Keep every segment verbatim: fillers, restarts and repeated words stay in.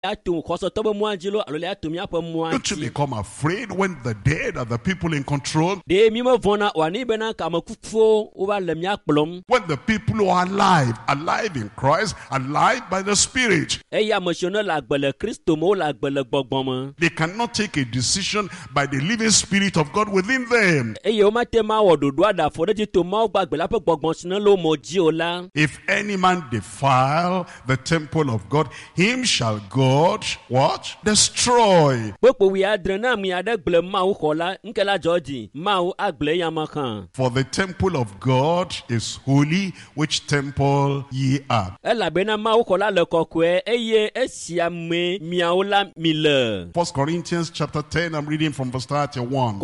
Don't you become afraid when the dead are the people in control? When the people who are alive, alive in Christ, alive by the Spirit. They cannot take a decision by the living Spirit of God within them. If any man defile the temple of God, him shall God, what? Destroy. For the temple of God is holy, which temple ye are. First Corinthians chapter ten, I'm reading from verse thirty-one.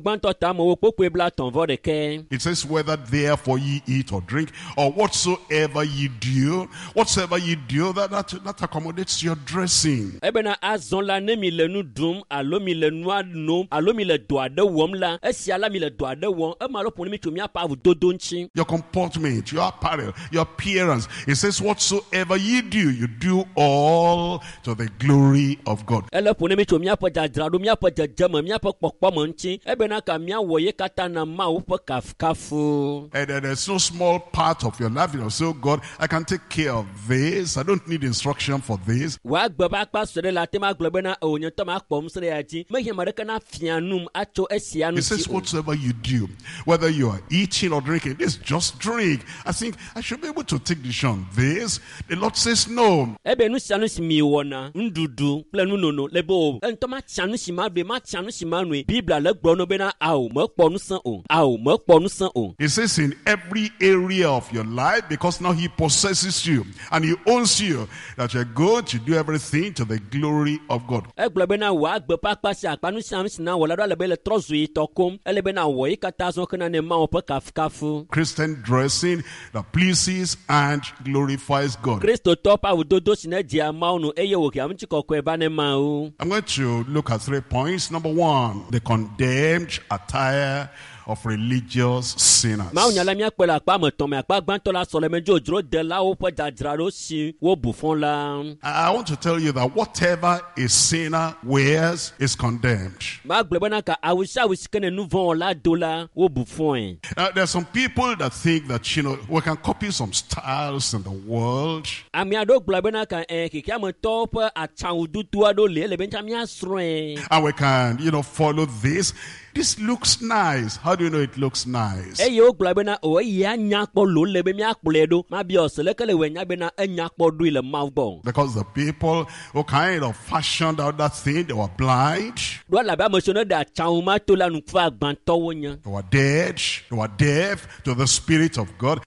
It says, whether therefore ye eat or drink, or whatsoever ye do, whatsoever ye do, that, that, that accommodates your dressing. Your comportment, your apparel, your appearance. It says, whatsoever ye do, you do all to the glory of God. And there's no small part of your life, you know, so God, I can take care of this. I don't need instruction for this. It says, whatsoever you do, whether you are eating or drinking, this just drink. I think I should be able to take decision on this. The Lord says no. It says in every area of your life, because now he possesses you and he owns you, that you're going to do everything to the glory of God. Christian dressing that pleases and glorifies God. I'm going to look at three points. Number one, the condemned attire of religious sinners. I want to tell you that whatever a sinner wears is condemned. Now, there are some people that think that, you know, we can copy some styles in the world. And we can, you know, follow this. This looks nice. How do you know it looks nice? Because the people who kind of fashioned out that thing, they were blind. They were dead. They were deaf to the Spirit of God.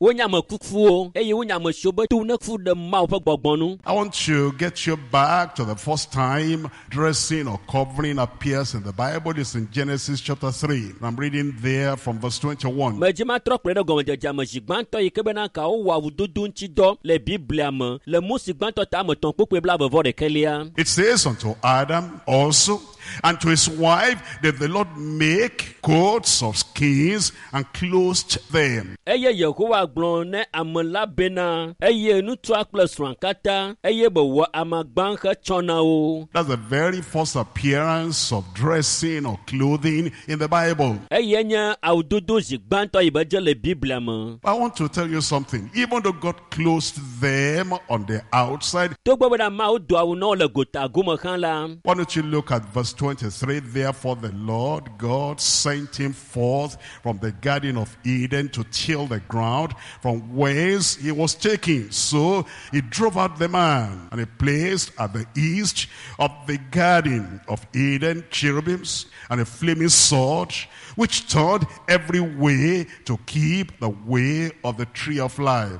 I want to get you back to the first time dressing or covering appears in the Bible. It's in Genesis chapter three. I'm reading there from verse twenty-one. It says unto Adam also, and to his wife did the Lord make coats of skins and clothed them. That's the very first appearance of dressing or clothing in the Bible. I want to tell you something. Even though God clothed them on the outside, why don't you look at verse twenty-three? Therefore the Lord God sent him forth from the garden of Eden to till the ground from whence he was taken. So he drove out the man, and he placed at the east of the garden of Eden cherubims and a flaming sword, which turned every way to keep the way of the tree of life.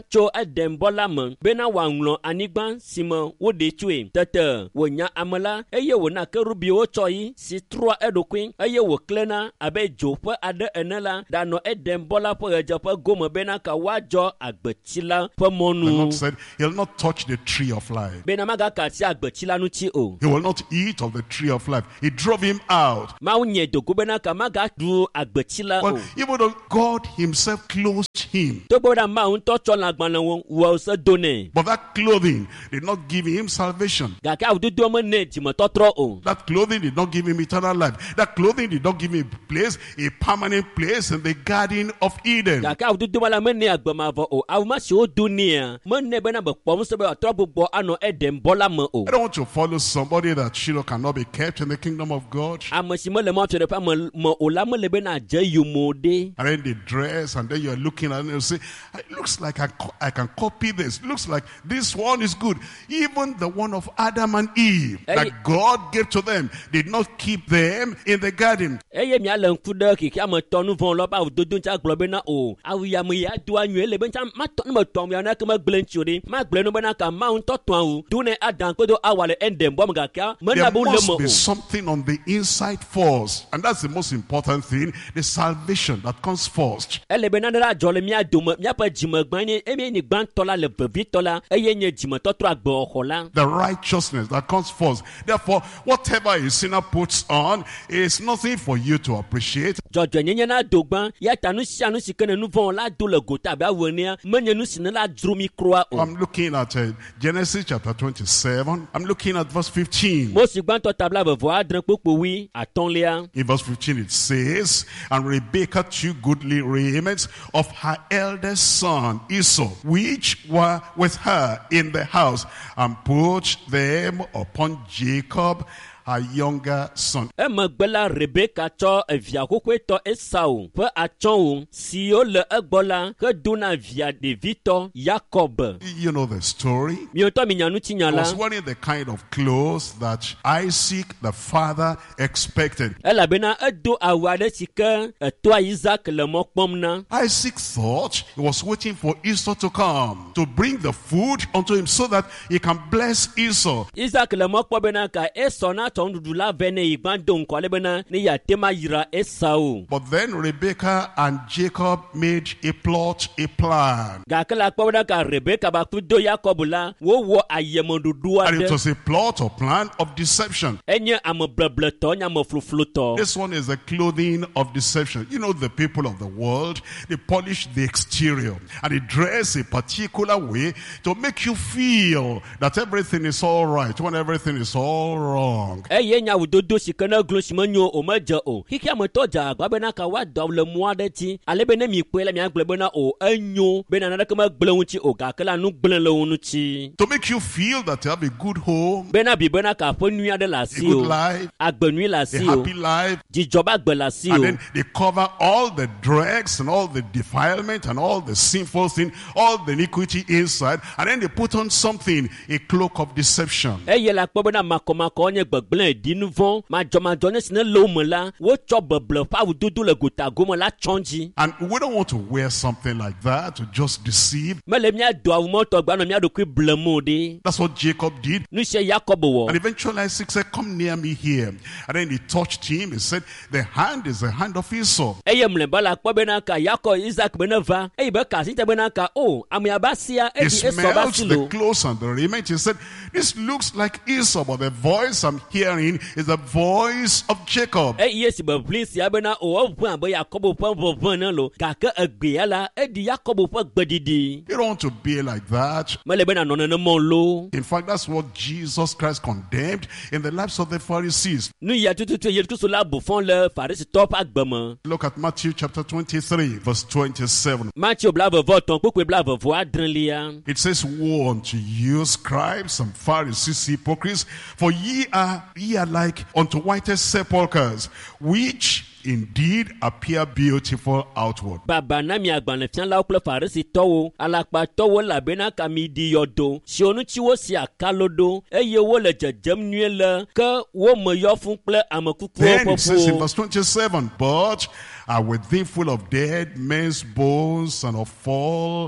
etso edembɔla me bena wòaŋlɔ anyigba si me woɖe tsoe. Tete wònya ame la eye wòna kerubiwo tsɔ yi si trɔa eɖokui eye wòklẽna abe dzo ƒe aɖe ene la ɖanɔ edembɔla ƒe ɣedzeƒe gome bena ka woadzɔ agbetsi la ƒe mɔnu. The Lord said he'll not touch the tree of life. Bena magaka asi agbetsi la ŋuti o. He will not eat of the tree of life. He drove him out. Mawu nye dogo bena ka magaɖu agbetsi la o. Well, even though God himself clothed him, Togbɔ ɖa Mawu ŋutɔ tsɔ lãgbalẽ wɔ se do nɛ. but that clothing did not give him salvation. Gake awudodo menɛ dzimetɔtrɔ o. That clothing did not give him eternal life. That clothing did not give him a place, a permanent place in the Garden of Eden. Gake awudodo la menɛ agbemavɔ o. Awu ma si wodo nɛa menɛ bena bekpɔm se be wòatrɔ gbugbɔ anɔ Edembɔ la me o. I don't want to follow somebody that you know cannot be kept in the kingdom of God. Ame si mele mɔtɔɖeƒea me me o la mele bena dze yomo ɖe. And then they dress, and then you're looking at it and you say, it looks like I, co- I can copy this. Looks like this one is good. Even the one of Adam and Eve Hey. that God gave to them did not keep them in the garden. Eye miale ŋku ɖe keke ame tɔ nu vɔ lɔ be awudodo ŋtsa gblɔ bena o awu ya me ya do anyuie le be ŋtsa matɔ ne me tɔ ya nake megblẽ ŋtsi o ɖe magblẽ nu bena ka Mawu ŋutɔ tɔ awu do ne Adam kpedo awa le Edembɔ me gakea mena There be wole must me be o. something on the inside first. And that's the most important thing, the salvation that comes first. Ele be nane la dzɔ le mía dome míaƒe dzimegba nye eye nye gbãtɔ la le vevitɔ la eye nye dzimetɔtrɔ agbexɔ la. The righteousness that comes first. Therefore, whatever a sinner puts on is nothing for you to appreciate. Dzɔdzɔenyenye na do gbã ya ta nu sia nu si ke ne nu vɔ la do le gota abe awu enea menye nu si ne la dzro mi kroa o. I'm looking at uh, Genesis chapter twenty-seven. I'm looking at verse fifteen. Mosi gbãtɔ tabla vevɔ adre kpokpowi atɔ̃lia. In verse fifteen it says, and Rebekah took goodly raiments of her eldest son Esau, which were with her in the house, and put them upon Jacob, her younger son. Emegbe la Rebeka tsɔ evia xoxoetɔ Esau ƒe atsɔ̃wo siwo le egbɔ la hedo na via ɖevitɔ Yakob. You know the story. Miotɔ mi nya ŋutinya He la. was wearing the kind of clothes that Isaac, the father, expected. Elabena edo awu aɖe si ke etɔa Isaac le mɔ kpɔm na. Isaac thought he was waiting for Esau to come to bring the food unto him so that he can bless Esau. Isaac le mɔ kpɔ bena ka Esau na tsɔ nuɖuɖu la vɛ ne yi gbã do ŋkɔ ale bena ne yate ma yra Esau. But then Rebekah and Jacob made a plot, a plan. Gake la kpɔ bena ka Rebeka ba ku do Yakob la wowɔ ayemeɖuɖu And it aɖe. was a plot or plan of deception. Enye ame blebletɔ nye ame fluflutɔ. This one is the clothing of deception. You know, the people of the world, they polish the exterior and they dress a particular way to make you feel that everything is all right when everything is all wrong. Eye nya wudodo si ke ne glo si menyo o medze o. Xixi ametɔ dze agba bena ka woadɔ awu le mɔ aɖe dzi. Ale be ne mi kpɔe la miagblɔ bena o enyo bena naneke megblẽ wo ŋuti o gake la nu gblẽ le wo ŋuti. To make you feel that you have a good home, Bena bi bena ka aƒe nyui aɖe le a asi good o. life, Agbe nyui le a asi o. happy life. Dzidzɔ be agbe le asi And o. then they cover all the dregs and all the defilement and all the sinful thing, all the iniquity inside. And then they put on something, a cloak of deception. Eye la kpɔ bena makɔmakɔ nye gbegblẽ ɖi nu vɔ madzɔmadzɔ ne si ne le wo me la wotsɔ beble ƒe awudodo le gotago me la tsɔ̃ dzi. And we don't want to wear something like that to just deceive. Mele míado awu mɔtɔ gbanɔ mía ɖokui blem o ɖe. That's what Jacob did. Nu sia Yakob wɔ. And eventually Isaac said, come near me here. And then he touched him. He said, the hand is the hand of Esau. Eye mlɛba la kpɔ bena ka Yakob Isaac bena va eye be ka si te bena ka o ame aba sia He edi Esau ba smelled si the lo. clothes and the raiment. He said, this looks like Esau, but the voice I'm hearing is the voice of Jacob. Eye si be ʋli sia bena o eʋẽ abe Yakob ƒe ʋeʋẽ ne lo gake egbea la edi Yakob ƒe gbeɖiɖi. You don't want to be like that. Mele bena nɔ nenema lo. In fact, that's what Jesus Christ condemned in the lives of the Pharisees. Nu ya tututu Yesu Kristo la bu fɔn le Farisitɔ ƒe agbe me. Look at Matthew chapter twenty-three, verse twenty-seven. Matthew blavevɔ tɔn kpokpe blavevɔ adrelia. It says, woe unto you, scribes and Pharisees, hypocrites, for ye are ye are like unto whitest sepulchres, which indeed appear beautiful outward. Baba na mi agbalẽfialawo kple Farisitɔwo alakpatɔwo elabena ka mi ɖi yɔdo siwo ŋuti wosi akalo ɖo eye wole dzedzem nyuie le ke wo me yɔ fũu kple ame kukuwo Then ƒe it says in ƒuwo. verse twenty-seven, but are within full of dead men's bones and of fall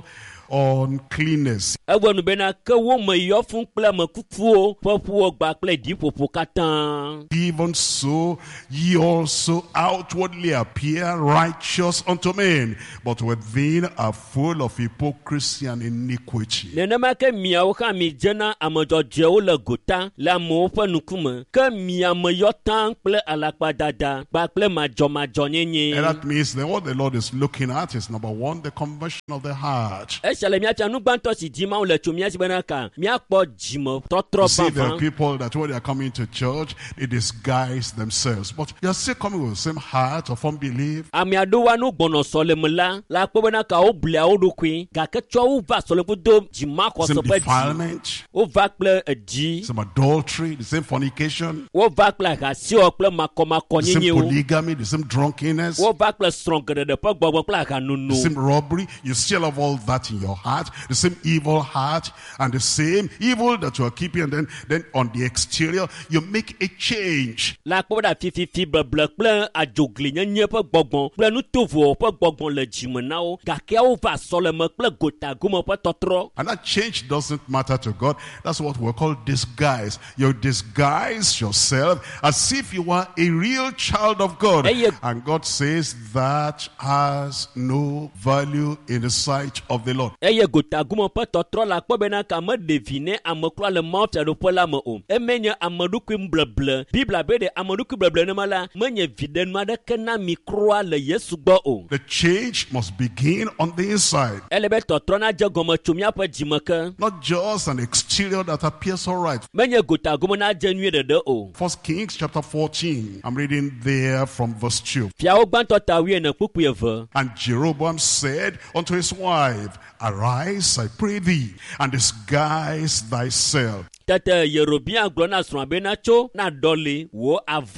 uncleanness. Evonu bena ke wo me yo fun kple me kukuo popo gba kple dipopo katan. Even so, ye also outwardly appear righteous unto men, but within are full of hypocrisy and iniquity. Nenema ke miawo ka mi jena amojojewo le gota la mo fe nukume ke miame yo tan kple alakpadada gba kple majomajo nyenye. And that means that what the Lord is looking at is number one, the conversion of the heart. E shale mia tianu gbanto si di ma le tu mia si bena ka mia kpo jimo totro You see, there are banfan. people that when they are coming to church, they disguise themselves, but they are still coming with the same heart of unbelief. Ami adowa no gbono sole mla la kpo bena ka o blia o do kwin ga ke cho o va sole do jima ko Same so pe defilement, o va kple edi same adultery, the same fornication, o va kple rasio kple makoma the same konyenye o polygamy, the same drunkenness, o va kple strongere de pe gbogbo kple the kanunu. same robbery. You still have all that in your heart, the same evil heart, and the same evil that you are keeping, and then, then on the exterior, you make a change. La kpo da fifi fi bleble kple ajogli nyenye pe gbogbo kple nutovo pe gbogbo le jime na wo gake o va sole me kple gota gumo pe totro. And that change doesn't matter to God. That's what we call disguise. You disguise yourself as if you are a real child of God. Hey, you- And God says that has no value in the sight of the Lord. Eye gota gumo pe totro la kpo bena ka me devine amekro le mount do pe la me o. E menye ameduku mbleble. Bibla be de ameduku mbleble ne mala menye vide no ade kana mikroa le Yesu gbo o. The change must begin on the inside. Ele be totro na je gomo tumia pe jime ke. Not just an exterior that appears all right. Menye gota gumo na je nwie de de o. First Kings chapter fourteen. I'm reading there from verse two. Fia o gbanto ta wie na kuku eve. And Jeroboam said unto his wife, Arise, I pray thee, and disguise thyself. Tete Yerobia glo na sron be na cho na dole wo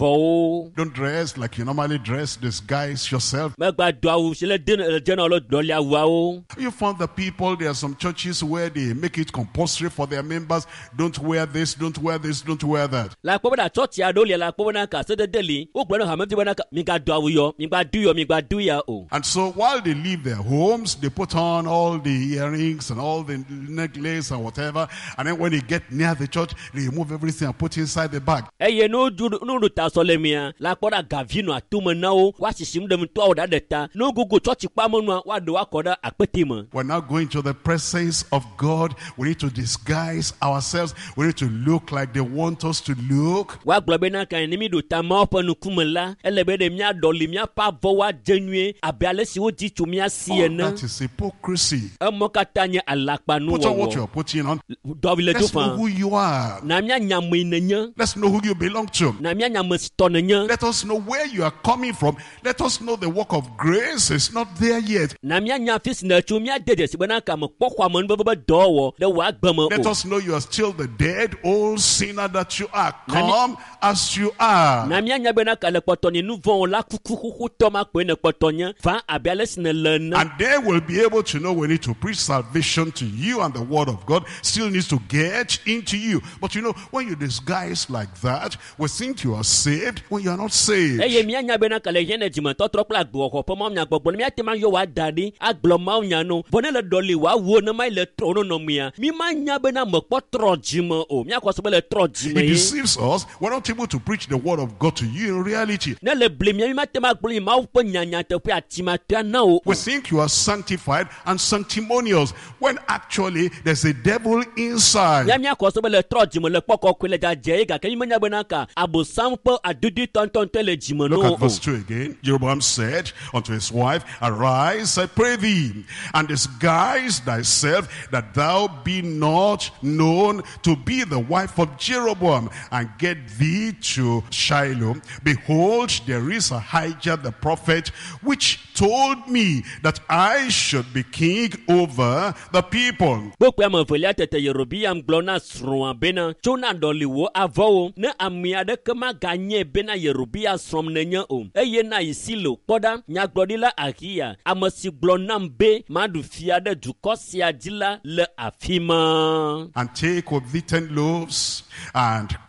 avo. Don't dress like you normally dress, disguise yourself. Me gba do awu se le den jena lo dole awu o. You found the people, there are some churches where they make it compulsory for their members, don't wear this, don't wear this, don't wear that. La ko da church ya dole la ko na ka se de deli o glo na ha me ti na ka mi ga do awu yo mi gba do yo mi gba do ya o. And so while they leave their homes, they put on all the earrings and all the necklace and whatever, and then when they get near the church, they remove everything and put it inside the bag. Eye no du no do ta so le mia la ko da gavino atume na o wa sisim dem to o da de ta no gugu church pa mo no wa do wa ko da apete mo. We're now going to the presence of God. We need to disguise ourselves. We need to look like they want us to look. Wa glo be na kan ni mi do ta ma opo nu kumela ele be de mia dole mia pa vo wa jenue abiale si o di tu mia sie Oh, na. that is hypocrisy. E mo kata nye alakpa nu Put on what wo. you're putting on. Do vi le do Let's know fan. who you are. Na mia nyame nenye. Let's know who you belong to. Na mia nyame sto nenye. Let us know where you are coming from. Let us know the work of grace is not there yet. Na mia nya fis na chu mia dede si bana ka mo pokwa mo be be do wo de wa gba mo Let o. us know you are still the dead old sinner that you are. Come as you are. Na mia nya be na ka le potoni nu von la kuku kuku to ma pe ne potonya va abiale sine le na. And they will be able to know we need to preach salvation to you, and the word of God still needs to get into you. But you know, when you disguise like that, we think you are saved when you are not saved. Eye mia nya be na ka le yene jima to tro pla gbo ko po mo nya gbogbo mia te ma yo wa dadi aglo ma nya no bone le doli wa wo na mai le tro no no mia mi ma nya be na mo po tro jima o mia ko so be le tro jima It yi deceives us. We're not able to preach the word of God to you in reality. na le ble mia mi ma te ma gbo ma po nya nya te pe atima te na o. We think you are sanctified and sanctimonious when actually there's a devil inside. Ya mia ko so be le tro jima le poko ko le da je ga ke mi nya be na ka abosam po adudi ton ton te le jima Look no at verse two again. Jeroboam said unto his wife, Arise, I pray thee, and disguise thyself, that thou be not known to be the wife of Jeroboam, and get thee to Shiloh. Behold, there is Ahijah the prophet, which told me that I should be king over the people. Bokwe ma folia tete Yerobiam glona sron bena chona doli wo avo ne amia de kema ganye bena Yerobia srom nenya o eye na isilo poda nya glodila akia amasi glonam be madu fia de dukosia dila le afima. And take with thee ten loaves, and crack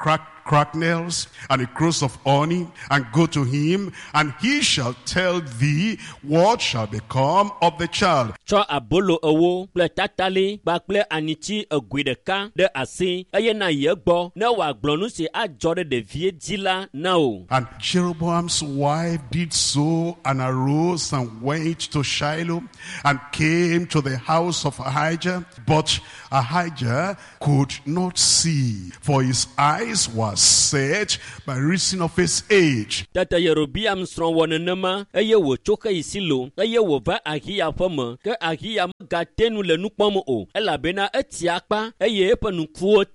cracknels and a cruse of honey, and go to him, and he shall tell thee what shall become of the child. Cho abolo owo ple tatali ba ple aniti egwideka de asi eye na yegbo na wa gblonu se ajore de vie dila na o. And Jeroboam's wife did so, and arose and went to Shiloh, and came to the house of Ahijah. But Ahijah could not see, for his eyes were set by reason of his age. Tata Yerobiam strong one nama eye wo choka isilo eye wo va Ahia fama ke Ahia gatenu le nukpomo o elabena etiakpa eye epanu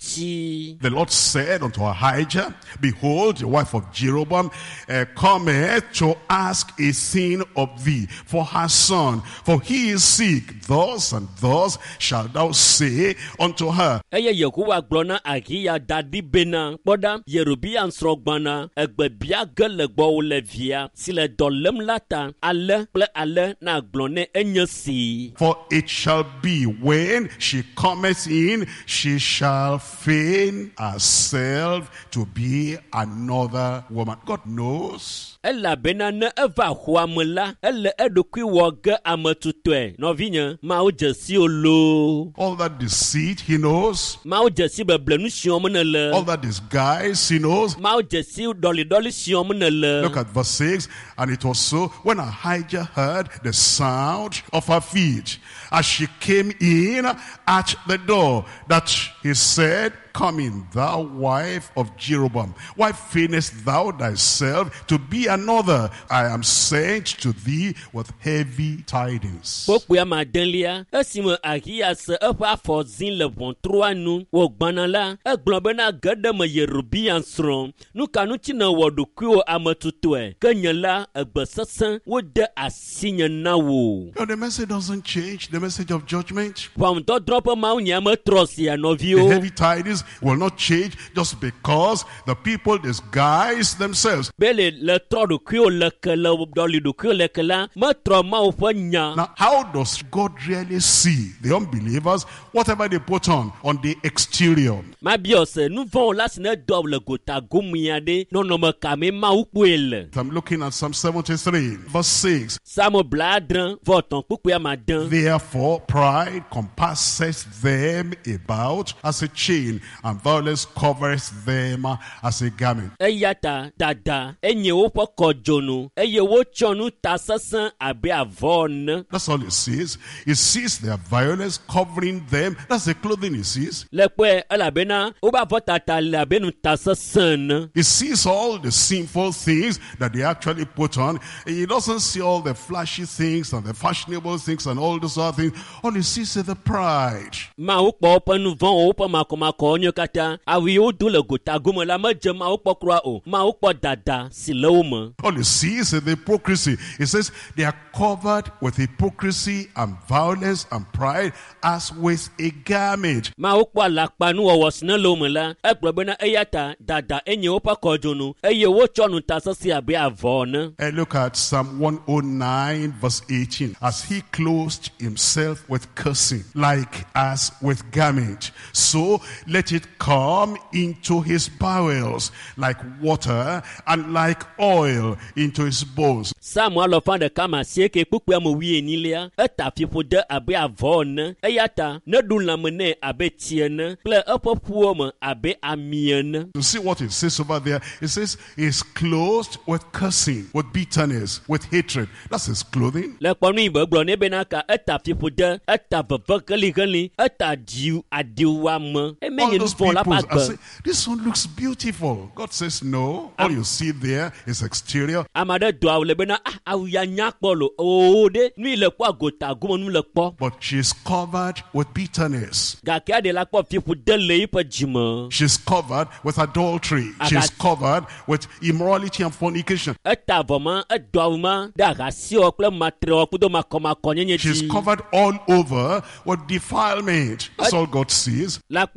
kuoti. The Lord said unto Ahijah, behold, the wife of Jeroboam uh, cometh to ask a thing of thee for her son, for he is sick. Thus and thus shalt thou say unto her. Eye Yehowa glona Ahia dadi bena boda Yerobiam strong bana egbebia gele gbo le via sile dolem lata ale ple ale na glone enyasi. For it shall be when she cometh in, she shall feign herself to be another woman. God knows. Ella bena ne eva huamela elle edokwi woge amatutwe no vinya ma o jesi olo. All that deceit he knows. Ma o jesi beblenu siomnele. All that disguise he knows. Ma o jesi doli doli siomnele. Look at verse six. And it was so, when Ahijah heard the sound of her feet, as she came in at the door, that he said, come in, thou wife of Jeroboam. Why feignest thou thyself to be another? I am sent to thee with heavy tidings. Pokuya madenlia esime Ahia se epa fozin le bon trois nu wo gbanala eglobena gademe Yerobiam sron nu kanu china wodukwo amatutwe kenyela egbesesan wo de asinya nawo. No, the message doesn't change, the message of judgment. Pom do drop ma unyama trosia The novio. heavy tidings will not change just because the people disguise themselves. Bele le tro do kyo le kele doli do kyo le kele ma tro ma o fanya. Now, how does God really see the unbelievers, whatever they put on, on the exterior? Ma biose nous vont la sine double gota gumiade no no ma kame ma ukwele. I'm looking at Psalm seventy-three, verse six. Samo bladran voton kukuya madan. Therefore, pride compasseth them about as a chain, and violence covereth them as a garment. Eyata dada enye wo poko jonu eye wo chonu tasasan abe avon. That's all it sees. It sees their violence covering them. That's the clothing it sees. Lekwe elabena oba votata labenu tasasan. It sees all the sinful things that they actually put on. It doesn't see all the flashy things and the fashionable things and all those other things. All it sees is the pride. Ma ukpo panu von opa makoma konyo kata awi o dule gota gumo la ma je ma ukpo kra o ma ukpo dada siloma. All it sees is the hypocrisy. It says they are covered with hypocrisy and violence and pride as with a garment. Ma ukpo lakpanu wo sna lomela egbebena eyata dada enye opa kojonu eye wo chonu tasasi abe avon. And look at Psalm one oh nine verse eighteen. As he clothed himself with cursing, like as with garment, so let it come into his bowels, like water, and like oil into his bones. Samuel ofande kama sieke pupu ya mwie nilia eta fipo de abe avon eyata ne dunlamene abe tiene ple opopuoma abe amien. You see what it says over there? It says he's clothed with cursing, with bitterness, with hatred. That's his clothing. Le ponu ibe glo ne benaka eta fipo de eta vevekeli geli eta diu adiwa me. E All menye those nou fon la people pa are saying, this one looks beautiful. God says no. All you see there is exterior. Amade doa le bena ah awya nyakpolo o de nui le kwa gota gumo nu le kpo. But she's covered with bitterness. Gake ade la kpo fipo de le ipe jima. She's covered with adultery. She's covered with immorality and fornication. Eta voma edoma da rasio ple matre okudo makoma konyenye. She's covered all over with defilement. That's all God sees. La kpo de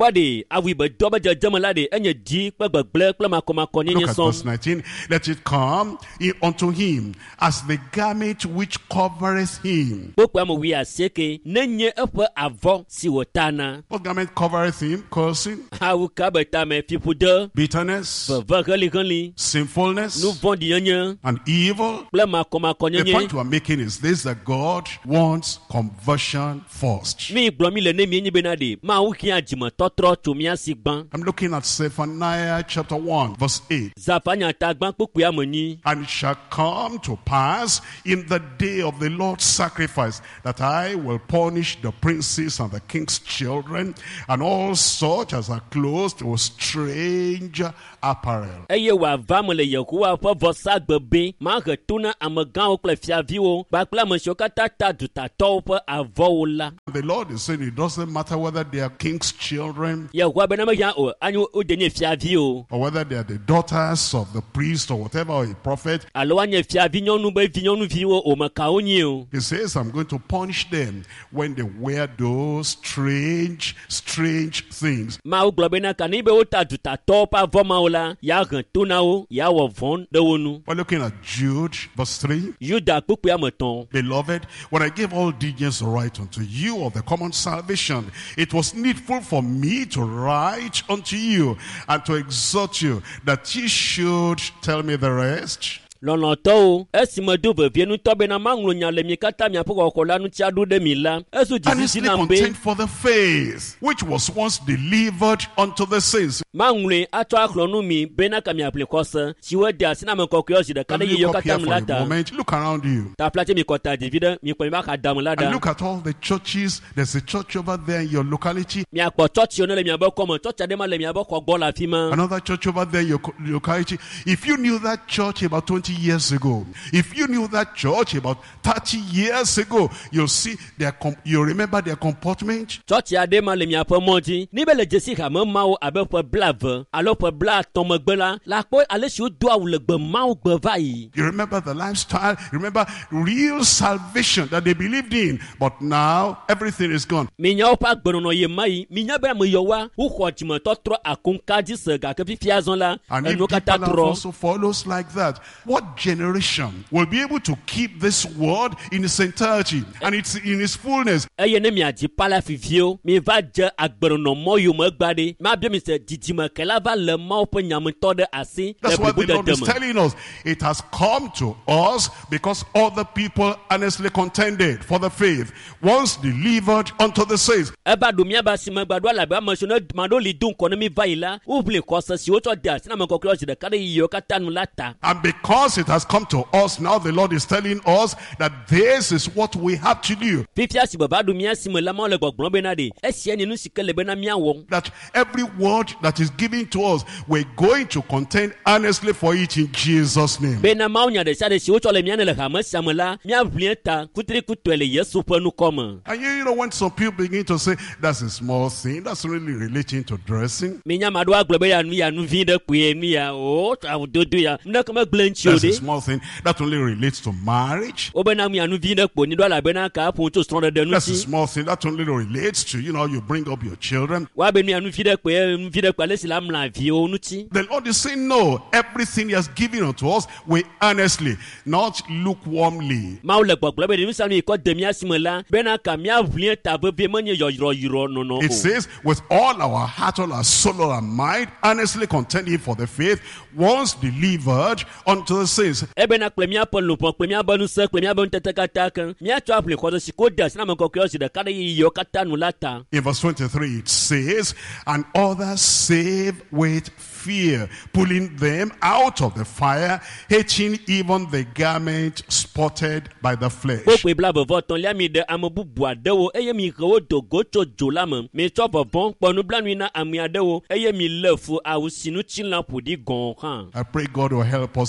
awi be do be jejeme la de enye di pe gbegble kple makomako nyenye Look at som. verse nineteen. Let it come in unto him as the garment which covereth him. Gbogbo am wi aseke nenye eƒe avɔ si wotana. What garment covereth him? Cursing, Awu ka be ta me fiƒode, bitterness, veve ɣeliɣeli, sinfulness, nu vɔ̃ɖi nyenye and evil. kple makomako The nyenye. point we're making is this, that God wants conversion first. Mi gblɔ mi le ne mi enyi bena de Mawu hia dzimetɔtrɔ tso mia si gbã. I'm looking at Zephaniah chapter one, verse eight. Zafanya ta gbã kpukpui ame nyi. And it shall come to pass in the day of the Lord's sacrifice that I will punish the princes and the king's children and all such as are clothed with strange apparel. Eye wòava me le Yehowa ƒe vɔsagbe be mahe to na amegãwo kple fiaviwo kpakple ame siwo katã ta dutatɔwo ƒe avɔwo la. The Lord is saying it doesn't matter whether they are king's children Yehowa bena mehiã o anyi wode nye fiaviwo or whether they are the daughters of the priest or whatever, or a prophet. alo woanye fiavi nyɔnu be vinyɔnuviwo o mekawo nyi o. He says, I'm going to punish them when they wear those strange, strange things. Mawu gblɔ bena kani be wota dutatɔwo ƒe avɔ mawo la yeahe to na wo yeawɔ vɔ̃ ɖe wo nu. We're looking at Jude, verse three. Yuda kpukpui ame etɔ̃. Beloved, when I gave all diligence right unto you of the common salvation, it was needful for me to write unto you and to exhort you that ye should tell me the rest. Lɔlɔ̃tɔwo, esi medo vevie nutɔ bena maŋlɔ nya le mi katã miaƒe xɔxɔ la ŋuti aɖo ɖe mi la, ezu dzizisi Earnestly nam be contend for the faith which was once delivered unto the saints. maŋlɔe atsɔ axlɔ nu mi bena ka miaƒle xɔse siwo de asi na ame kɔkɔewo zi ɖeka And ɖe look yeyewo up here katã nu for la a ta. moment. Look around you. Taƒlatse mi kɔta ɖevi ɖe mi kpɔ mi ba xa dame la And ɖa. look at all the churches. There's a church over there in your locality. Miakpɔ tsɔtsiwo ne le miabe kɔme, tsɔtsi aɖe ma le miabe xɔ gbɔ le afi ma. Another church over there in your co- locality. If you knew that church about twenty years ago, if you knew that church about thirty years ago, you'll see their, com- you'll remember their comportment. Tsɔtsi aɖe ma le miaƒe mɔ dzi. Ni be le dzesi hame mawo abe ƒe blave alo ƒe blaatɔ̃ megbe la, la kpɔ ale si wodo awu le gbe mawo gbe va yi. You remember the lifestyle, you remember real salvation that they believed in. But now, everything is gone. Minya woƒe agbenɔnɔ ye ma yi, minya be ame yewoa woxɔ dzimetɔtrɔ akoŋkadzi se gake fifia zɔ la And if enuwo deeper katã life trɔ. also follows like that, what generation will be able to keep this word in its entirety and it's in its fullness? Eye ne miadzi pala fifio, mi va dze agbenɔnɔ mɔ yome gba ɖe. Mabia mi se dzidzimeke la va le Mawu ƒe nyametɔ ɖe asi le That's what the Lord blibodede is me. telling us. It has come to us because other people earnestly contended for the faith, once delivered unto the saints. Eba ɖo miaba si me gbaɖo alabe ame siwo ne maɖo li do ŋkɔ ne mi va yi la, woʋli xɔse si wotsɔ de asi na ame kɔkɔewo zi ɖeka ɖe yiyiwo katã nu la ta. And because it has come to us, now the Lord is telling us that this is what we have to do. Fifia si baba ɖo mia si me la Mawu le gbɔgblɔm bena ɖe esia nye nu si ke le bena miawɔ. That every word that is given to us, we're going to contend earnestly for it in Jesus' name. Bena Mawu nya ɖe sia ɖe si wotsɔ le mia ne le hame sia me la, miaʋli ta kutrikutɔe le Yesu ƒe nukɔ me. And you, you know, when some people begin to say, that's a small thing, that's really relating to dressing. Minya maɖo agblɔ be ya nu ya nu vi ɖe koe nu ya o awudodo ya nu ɖeke megblẽ ŋuti o That's a ɖe. small thing. That only relates to marriage. Wobena mi ya nu vi ɖe kpo ni ɖo elabena ka aƒo tso srɔ̃ɖeɖe That's a ŋuti. small thing. That only relates to, you know, you bring up your children. Woabe nu ya nu vi ɖe kpoe nu vi ɖe kpo ale si la mlɔ aviwo ŋuti. The Lord is saying, no, everything He has given unto us, we earnestly, not lukewarmly. Mawu le gbɔgblɔ be ɖe nu sia nu yi kɔ de mia si me la bena ka miaʋli ta vevie menye yɔyrɔyrɔ nɔnɔ It o. says, with all our heart, all our soul, all our mind, earnestly contending for the faith, once delivered unto the saints. Ebena kple miaƒe lɔƒɔ kple miabe ŋusẽ kple miabe nutete katã keŋ miatsɔ aʋli xɔse si ko de asi na ame kɔkɔewo zi ɖeka ɖe yiyiwo katã nu la ta. In verse twenty-three, it says, and others save with fear, pulling them out of the fire, hating even the garment spotted by the flesh. Kpokpoe blaeve-vɔ-etɔ̃ lia mi ɖe ame bubu aɖewo eye mi he wo do go tso dzo la me. Mitsɔ vɔvɔ̃ kpɔ nublanui na ame aɖewo eye mi lé fu awu si ŋutilã ƒo ɖi gɔ̃ hã. I pray God will help us in Jesus'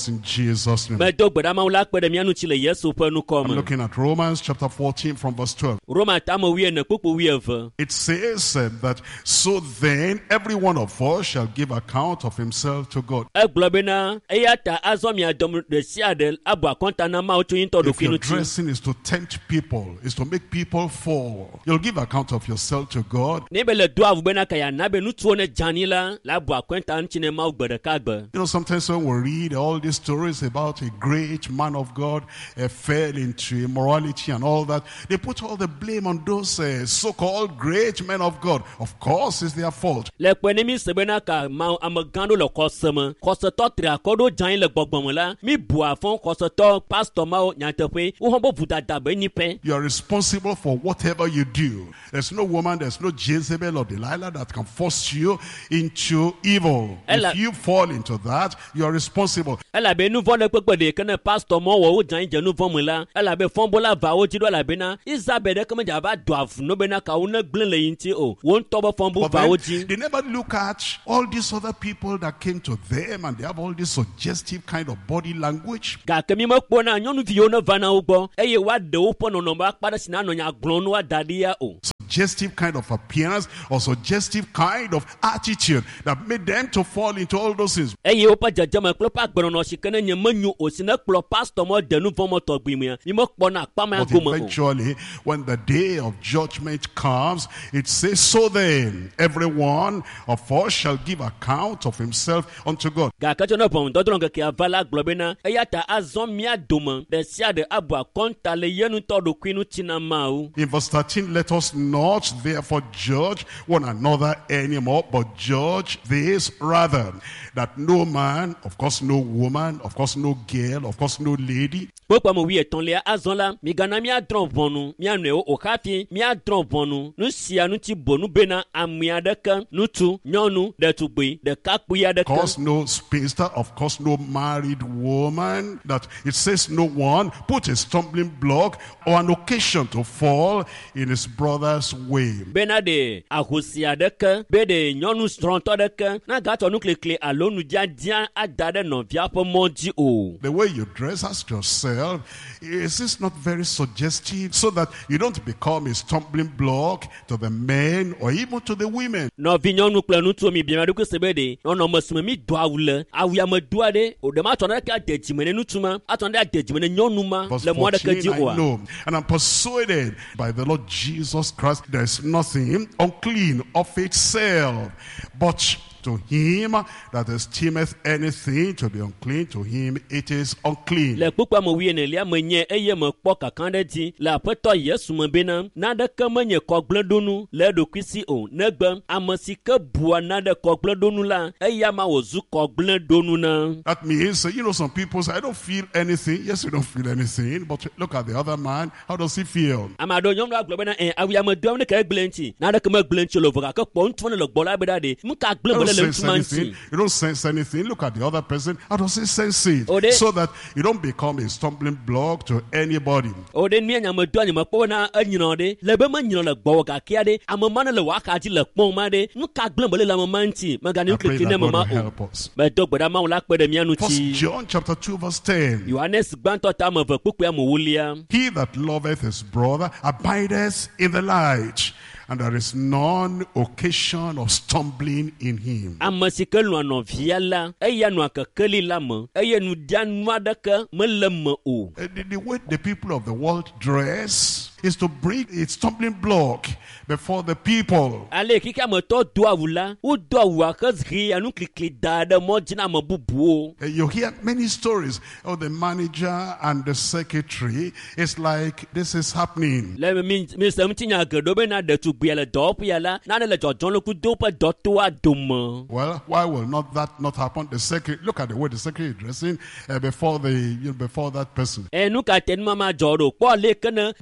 Jesus' name. medo gbeda mawu la kpe ɖe mía ŋuti le Yesu ƒe nukɔ I'm me. looking at Romans chapter fourteen from verse twelve. Roma tame wuiene kpukpu wuieve. It says uh, that, so then every one of us shall give account of himself to God. Egblɔ bena eya ta azɔ mia dɔm ɖe sia ɖe abu akɔnta na Mawu tso ŋutɔ If ɖokui your ŋuti. dressing is to tempt people, is to make people fall, you'll give account of yourself to God. Ne be le do avu bena ka ya na be ŋutsuwo ne dzani la le abu akɔnta ŋuti ne Mawu gbe ɖeka gbe. You know, sometimes when we read all these stories about a great man of God uh, fell into immorality and all that, they put all the blame on those uh, so-called great men of God. Of course, it's their fault. Le kpe ne mi se bena ka Mawu amegã ɖewo le kɔse me, kɔsetɔ tri akɔ ɖo dzani le gbɔgbɔme la, mi bu afɔ kɔsetɔ pastor mawo nyateƒe, wo hã be vodada be nyiƒe. You are responsible for whatever you do. There's no woman, there's no Jezebel or Delilah that can force you into evil. Ella- If you fall into that, you are responsible. Elabe nu vɔ ne kpekpe ɖeke ne pastor mawo wɔ wo dzani dze nu vɔ me la, elabe fɔŋbola va wo dzi ɖo elabena Isabel ɖeke me dza va do avu no bena ka wo ne gblẽ le yi ŋuti o. Wo ŋutɔ be fɔŋbo But va wo then, dzi. they never look at all these other people that came to them and they have all this suggestive kind of body language. Gake mi mekpɔ na nyɔnuviwo ne va na wo gbɔ eye woaɖe woƒe nɔnɔme akpa ɖe si na nɔ nya gblɔm no woada ɖi ya o. Suggestive kind of appearance or suggestive kind of attitude that made them to fall into all those things. Eye woƒe dzedzeme kple woƒe agbenɔnɔ si ke ne nye menyo o si ne kplɔ pastor ma de nu vɔ me tɔgbi mea, mi mekpɔ na akpa ma But gome o. eventually, when the day of judgment comes, it says, so then, every one of us shall give account of himself unto God. Gake tso ne ʋɔnudɔdrɔ̃ ŋkeke ava la gblɔ bena eya ta azɔ mía dome ɖe sia ɖe abu akɔnta le ye ŋutɔ ɖokui ŋuti na Mawu. In verse thirteen, let us not therefore judge one another anymore, but judge this rather, that no man, of course no woman, of course no girl, of course no lady, Kpekpe me wi etɔ̃lia azɔ la, migana míadrɔ̃ ʋɔnu mía nɔewo o hafi míadrɔ̃ ʋɔnu nu sia ŋuti bonu bena ame aɖeke, ŋutsu, nyɔnu, ɖetugbi, ɖekakpui of aɖeke. course no spinster, of course no married woman, that it says no one put a stumbling block or an occasion to fall in his brother's way. Bena ɖe ahosi aɖeke be ɖe nyɔnu srɔ̃tɔ aɖeke na gatɔ nu klekle alo nu diadia ada ɖe nɔvia ƒe mɔ dzi o. The way you dress, ask yourself, is this not very suggestive so that you don't become a stumbling block to the men or even to the women? Nɔvi nyɔnu kple ŋutsuwo mi biã ɖokui se be ɖe nɔnɔme si me mi do awu le awu ya me do aɖe o ɖe ma atɔ ɖeke ade dzime ne ŋutsu ma atɔ ɖe ade dzime ne nyɔnu ma Verse le mɔ ɖeke fourteen, dzi I oa. know, and I'm persuaded by the Lord Jesus Christ, there is nothing unclean of itself, but to him that esteemeth anything to be unclean, to him it is unclean. Le kpukpea me wuienelia me nye eye mekpɔ kakan ɖe dzi le Aƒetɔ Yesu me bena naɖeke menye kɔgblẽɖonu le eɖokui si o, negbe ame si ke bua naɖe kɔgblẽɖonu la eya ma wòzu kɔgblẽɖonu na. That means, uh, you know, some people say, I don't feel anything. Yes, you don't feel anything, but look at the other man. How does he feel? Ame aɖewo nyɔnu agblɔ bena ɛ awu ya me do ne ka egblẽ ŋuti naɖeke megblẽ ŋuti o le vo gake kpɔ ŋutsu ne le gbɔ la be ɖa ɖe nu ka gblẽ You me don't le le sense ŋutsu ma anything. ŋuti. You don't sense anything. Look at the other person. How does he sense it? Oh, they- So that you don't become a stumbling block to anybody. O ɖe nua nyame do anyame kpɔ bena enyinɔ ɖe le be menyinɔ le gbɔwɔ gakea ɖe ame ma ne le wɔ axa dzi le kpɔm ma ɖe nu ka gblẽ me le le ame ma ŋuti megani I wo pray klekle ne that ame God ma will o. help us. Medo gbe ɖa Mawu la kpe ɖe mía First ŋuti. John chapter two verse ten. Yohanes gbãtɔ ta ame eve kpukpua mewolia. He that loveth his brother abideth in the light, and there is none occasion of stumbling in him. Ame si ke lɔ̃a nɔvia la eya nɔa kekeli la me eye nuɖianu aɖeke mele me o. Uh, The, the way the people of the world dress is to bring a stumbling block before the people. Ale kike ametɔ do awu la wodo awua hezhi anu klikli da ɖe mɔ dzi na ame bubuwo. Uh, You hear many stories of the manager and the secretary. It's like this is happening. Le mi mi se ŋuti nya geɖewo bena ɖetugbia le dɔwɔƒea la nane le dzɔdzɔm le kudo woƒe dɔtoa dome. Well, why will not that not happen? The secretary, look at the way the secretary is dressing uh, before the you know, before that person. E nu ka te nu ma ma dzɔ ɖo kpɔ le ke ne ɖetugbi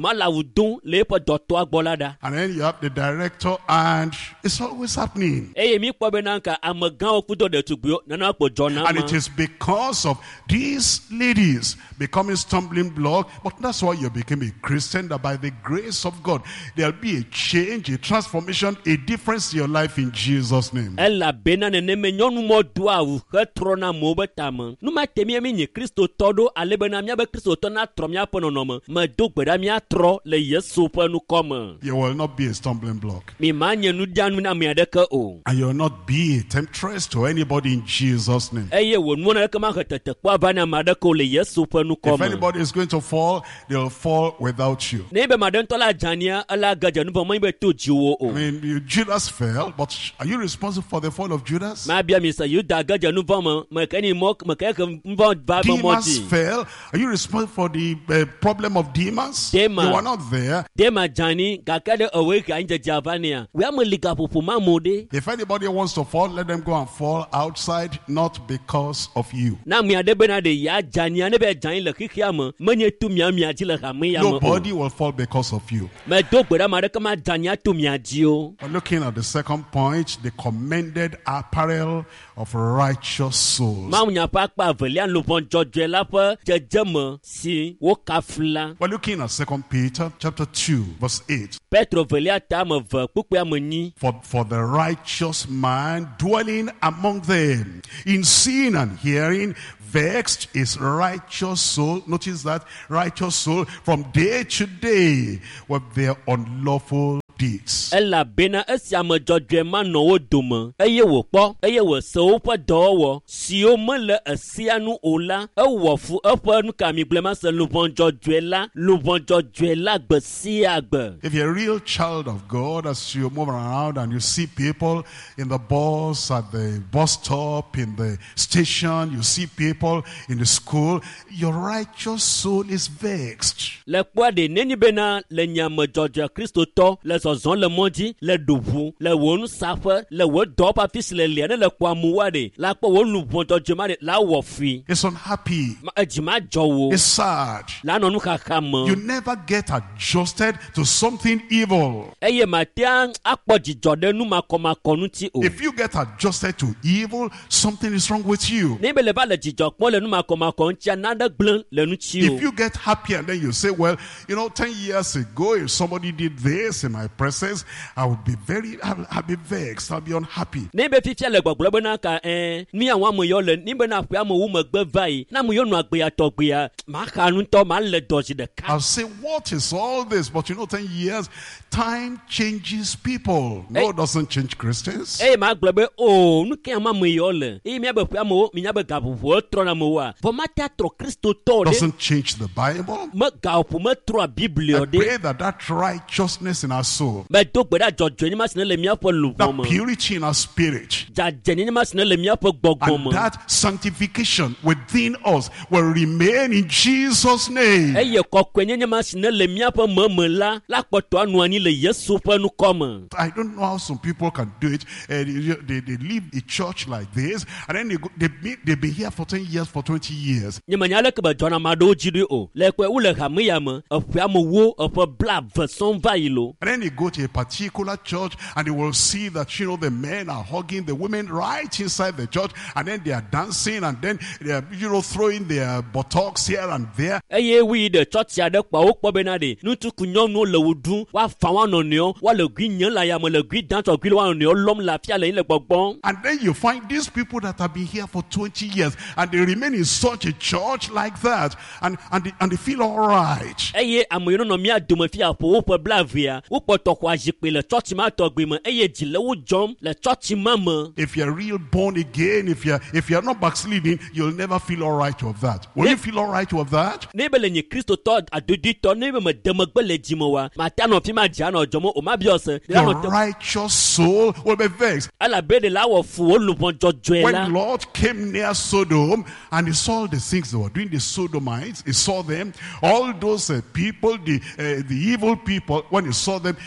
ma la wudun le pe dɔtɔ agbɔ da. And then you have the director, and it's always happening. Eye mi kpɔ be na nka amegãwo kudo ɖetugbiwo nana kpɔ dzɔna And ma. it is because of these ladies becoming stumbling block, but that's why you became a Christian, that by the grace of God, there'll be a change, a transformation, a difference in your life in Jesus' name. Elabena neneme nyɔnu mɔ do awu hetrɔ na amewo be tame. Numa temi mi nye Kristo tɔ ɖo ale bena míabe Kristo tɔ na trɔ míaƒe nɔnɔme me do gbe ɖa míatrɔ le Yesu ƒe nukɔme. You will not be a stumbling block. Mi ma nye nuɖanu na ame aɖeke o. And you will not be a temptress to anybody in Jesus' name. Eye wò nu aɖeke ma he tetekpɔ ava na ame aɖeke o le Yesu ƒe If nukɔme. anybody is going to fall, they'll fall without you. Ne be ma ɖe ŋutɔ la dzania ela gadze nu vɔ me be to dziwo I o. mean, you, Judas fell, but are you responsible for the fall of Judas? Ma bia mi se Yuda gadze nu vɔ me me ke ni mɔ me ke ke nu vɔ va be mɔ Demas dzi. fell. Are you responsible for the uh, problem of Demas? Demas. You were not there. De ma dzani gake ɖe ewoe ke anyi dzedze ava nea. Wea me li gaƒoƒo ma mo ɖe. If anybody wants to fall, let them go and fall outside, not because of you. Na mia ɖe bena ɖe ya dzania ne be dzani le xixia me menye to mia mia dzi le hame ya me o. Nobody will fall because of you. Me do gbe ɖa ma ɖeke ma dzania to mia dzi o. We're looking at the second point, the commended apparel of righteous souls. Ma nya ƒe akpa evelia lobɔ dzɔdzɔe la ƒe dzedzeme si wo kafu la. We're looking at Second Peter chapter two, verse eight. Petro velia ta ame eve kpukpui ame nyi. For, for the righteous man dwelling among them, in seeing and hearing, vexed his righteous soul. Notice that righteous soul from day to day with their unlawful deeds. Elabena esi ame dzɔdzɔe ma nɔ wo dome eye wòkpɔ eye wòse woƒe dɔwɔwɔ siwo mele esia nu o la ewɔ fu eƒe nukamigblẽma se lubɔ̃ dzɔdzɔe la lubɔ̃ dzɔdzɔe la gbe sia gbe. If you're a real child of God, as you move around and you see people in the bus, at the bus stop, in the station, you see people in the school, your righteous soul is vexed. Le kpɔa ɖe nenyi bena le nyame dzɔdzɔe kristotɔ le zɔzɔm le mɔ dzi le ɖuʋu le wò nusaƒe le wò dɔwɔƒe afi si le lia ne le kpɔa mu wa ɖe la kpɔ wò lubɔ̃ dzɔdzɔe ma ɖe la wɔ fi. It's unhappy. Ma- edzi ma dzɔ wo. It's sad. La nɔ nuxaxa You me. never get adjusted to something evil. Eye matea akpɔ dzidzɔ ɖe nu makɔmakɔ ŋuti o. If you get adjusted to evil, something is wrong with you. Ne be le va le dzidzɔ kpɔm le nu makɔmakɔ ŋutia naɖe gblẽ le ŋuti o. If you get happy and then you say, well, you know, ten years ago, if somebody did this in my presence, I would be very, I'll, I'll be vexed, I'll be unhappy. Ne be fifia le gbɔgblɔ bena ka ɛɛ nu ya wɔn ame yɔ le ni bena ƒe ame wo megbe va yi na ame yɔ nɔ agbea tɔgbea maxa nutɔ ma le dɔdzi ɖeka. I'll say, what is all this? But you know, ten years, time changes people. No, it doesn't change Christians. Eye ma gblɔ be o nu ke ame ame yɔ le eye míabe ƒe amewo míabe gaƒoƒo trɔ na amewoa vɔ ma te atrɔ kristotɔ ɖe Doesn't change the Bible. me gaƒoƒo metrɔ I biblio ɖe. pray that that righteousness in our soul, Me do gbe ɖa dzɔdzɔe nye ma si ne le míaƒe luʋɔ that me. purity in our spirit, Dzadze nye ma si ne le míaƒe gbɔgbɔ and me. that sanctification within us will remain in Jesus' name. Eye kɔkɔe nye ma si ne le míaƒe meme la la kpɔtɔ anu anyi le Yesu ƒe nukɔme. I don't know how some people can do it. Uh, they, they, they leave a church like this, and then they go, they be, they've been here for ten years, for twenty years. Nye menya leke be dzɔna ma ɖewo dzi ɖi o. Le kpe wole hame ya me eƒe amewo eƒe bla ve sɔŋ va yi lo. And then they go to a particular church, and they will see that, you know, the men are hugging the women right inside the church, and then they are dancing, and then they are, you know, throwing their buttocks here and there. Eye wi ɖe tsɔtsi aɖe kpa wo kpɔ bena ɖe ŋutsuku nyɔnuwo le wo ɖum woafa wo nɔnɔewo woale gui nye le ayame le gui dansɔ gui le wo nɔnɔewo lɔm le afia le yi le gbɔgbɔm. And then you find these people that have been here for twenty years, and they remain in such a church like that, and, and, they, and they feel all right. Eye ame yiwo nɔ mía dome fia ƒo woƒe bla vea wokpɔtɔ xɔa zikpui le tsɔtsi ma tɔgbi me eye dzi le wo dzɔm le tsɔtsi ma me. If you're real born again, if you're if you're not backsliding, you'll never feel all right with that. Will Ne- you feel all right with that? Ne be le nye kristotɔ adoditɔ ne be me de megbe le dzi me wa mate anɔ fi ma dzi anɔ dzɔm o ma biɔ se. Your righteous soul will be vexed. Elabe ɖe la wɔ fu wo lubɔ̃ dzɔdzɔe la. When Lord came near Sodom and he saw the things they were doing, the Sodomites, he saw them, all those uh, people, the uh, the evil people, when he saw them,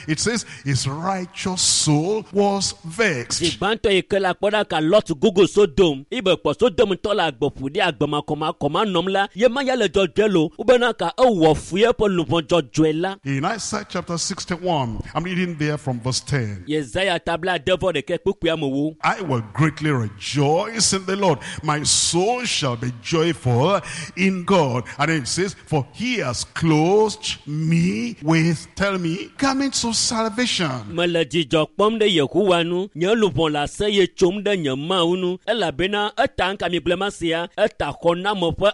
it says his righteous soul was vexed. Zigbanto ikela kpoda ka Lot Google Sodom. Ibe po Sodom tola agbofude agbama koma koma nomla. Ye ma yale jojelo. Ubena ka owo fuye po lubon jojela. In Isaiah chapter sixty-one, I'm reading there from verse ten. Yesaya tabla devo de ke kpukuya mo. I will greatly rejoice in the Lord. My soul shall be joyful in God. And then it says, for he has clothed me with, tell me, garments of salvation. Malaji jokpom de Yehuwanu, nyelubon la seye chom de nyamaunu, elabena etanka mi blemasia, etakona mope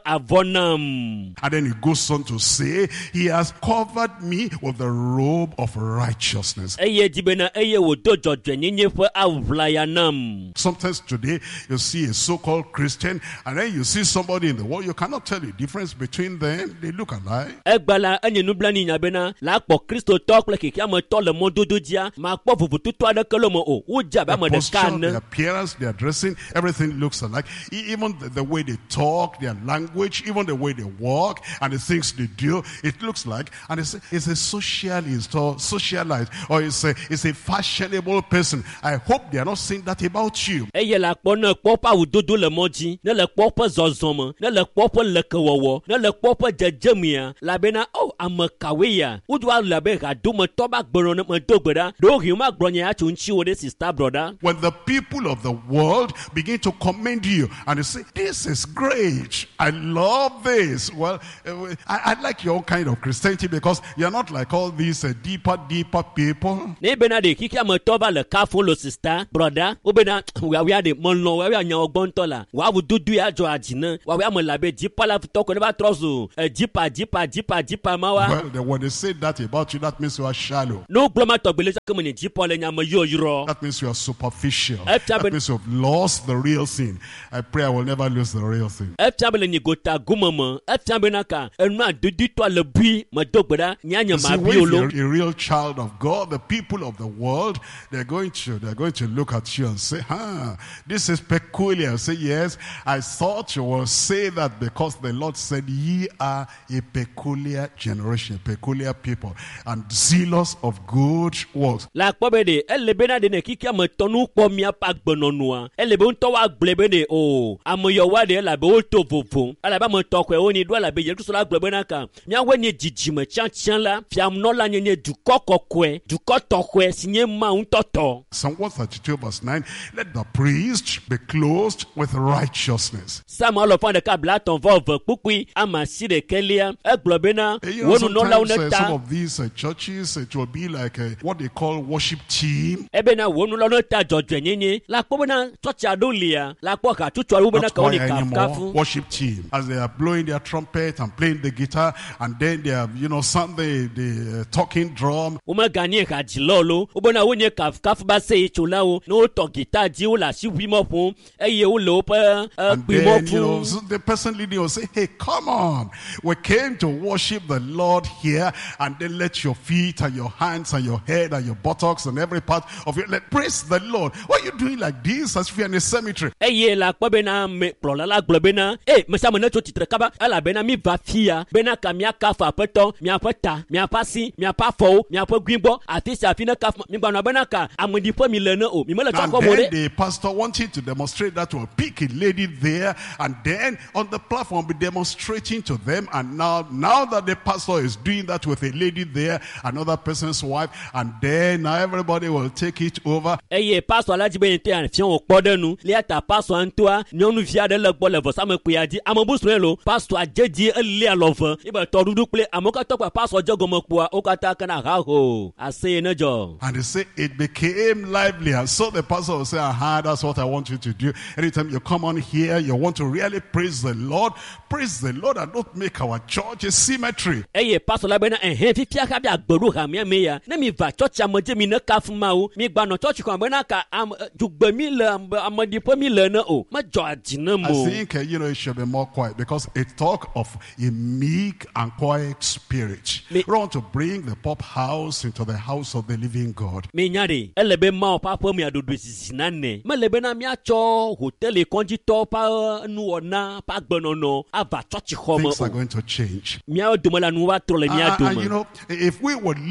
avonam. And then it goes on to say, he has covered me with the robe of righteousness. Eye dibena eye wodo jodwe nyenye fe avlayanam. Sometimes today, you see a so-called Christian, and then you see somebody in the world, you cannot tell the difference between them. They look alike. Egbala enye nublani nyabena, la po Kristo tokle kikia me tole mododo dia, ma po vuvututu ade kolomo o, uja ba mo de kan. Their appearance, their dressing, everything looks alike. E- even the, the way they talk, their language, even the way they walk, and the things they do, it looks like, and it's, it's a socialist or socialite, or it's a, it's a fashionable person. I hope they are not saying that about you. Eye la po ne po pa udodo le moji, ne le po pa zozoma, ne le po pa lekewowo, ne le po pa jejemia, la bena oh amakaweya. Udwa la be ga do me toba gboro ne me dogbeda, do hima gbronya ya chunchi wo de sister brother. When the people of the world begin to commend you and they say, this is great, I love this. Well, uh, I, I like your own kind of Christianity because you're not like all these uh, deeper, deeper people. Ne bena de kiki me toba le kafo lo sister brother, o bena wa wi ade monlo wa wi anya ogbonto la, wa wu dudu ya jo ajina, wa wi am labe jipa la toko ne ba trozo, jipa jipa jipa jipa mawa. Well, then when they say that about you, that means you are shallow. No gloma to bele come ni jipa le nya me yo yiro. That means you are superficial. That That means you've lost the real thing. I pray I will never lose the real thing. Eftabele ni gota gumama, eftabele ka enma dudu to le bi me dogbeda nya nya See, ma when bi olo. you're a real child of God, the people of the world, they're going to they're going to look at you and say, huh, this is peculiar. Say, yes, I thought you will say that because the Lord said, ye are a peculiar generation, peculiar people, and zealous of good works. La kpobede elebena de ne kiki am tonu kpo mia pa gbononua. Elebe unto wa gblebede o. Amoyo wa de la be o to vovo. Ala ba mo tokwe oni do la be je kuso la gblebena ka. Mia we ni jijime chanchan la, fiam no la nyenye du kokokwe, du kotokwe sinye ma untoto. Psalm one thirty-two verse nine, let the priest be clothed with righteousness. Samuel of the kabla ton vove pukui ama sire kelia eglobena You know, wonu no la sometimes uh, some uneta of these uh, churches, it will be like uh, what they call worship team. ebena wonu la uneta jojwe nyenye la kpobena church adolia la kpo ka tutu arubena Not ka oni choir kaf anymore, kafu worship team. As they are blowing their trumpet and playing the guitar, and then they have, you know, something, the uh, talking drum. uma gani ka jilolo ubona wonye kaf kaf ba se chulao no to guitar ji ula si wimo fun eye o lo pa And pimo then, you know, fun so the person leading will say, hey, come on. We came to worship the Lord here, and then let your feet and your hands and your head and your buttocks and every part of your, let praise the Lord. Why are you doing like this as if you're in a cemetery? eye la kpobena me plola la globena eh me sa me to titre kaba ala bena mi va fia bena ka mi aka fa peton mi apata mi apasi mi apafo mi apogwimbo afisi afina ka mi gba na bena ka amudi po mi lena o mi mele And chako then more the pastor wanting to demonstrate that will pick a lady there, and then on the platform be demonstrating to them. And now, now that the pastor is doing that with a lady there, another person's wife, and then now everybody will take it over. eye pastor la jibe nte an fion okpodenu le ata pastor antoa nyonu via de le gbo le vo sam pe adi amobusre lo pastor ajeji ele alove ibe todudu ple amoka to pa pastor jogomo po o kata kana ha ho ase na jo. And they say it became lively, and so the pastor will say, aha, that's what I want you to do. Anytime you come on here, you want to really praise the Lord, praise the Lord, and don't make our church a cemetery. Eye pastor la bena eh fifia ka bia gboru ha mi me ya na mi va church amoje mi na kafu ma o mi gba no church ko bena ka jugbe mi le amodi po mi le na o ma jo ajina mo. I think, uh, you know, it should be more quiet because it talk of a meek and quiet spirit. Me- We want to bring the pop house into the house of the living God. Me nyare elebe ma pa po mi adodo sisi na ne me lebe na mi acho hotel e konji to pa nu ona pa gbonono ava church ho mo Things are going to change. mi adomo la nu wa tro le mi And, and, you adomo know, if we would lead the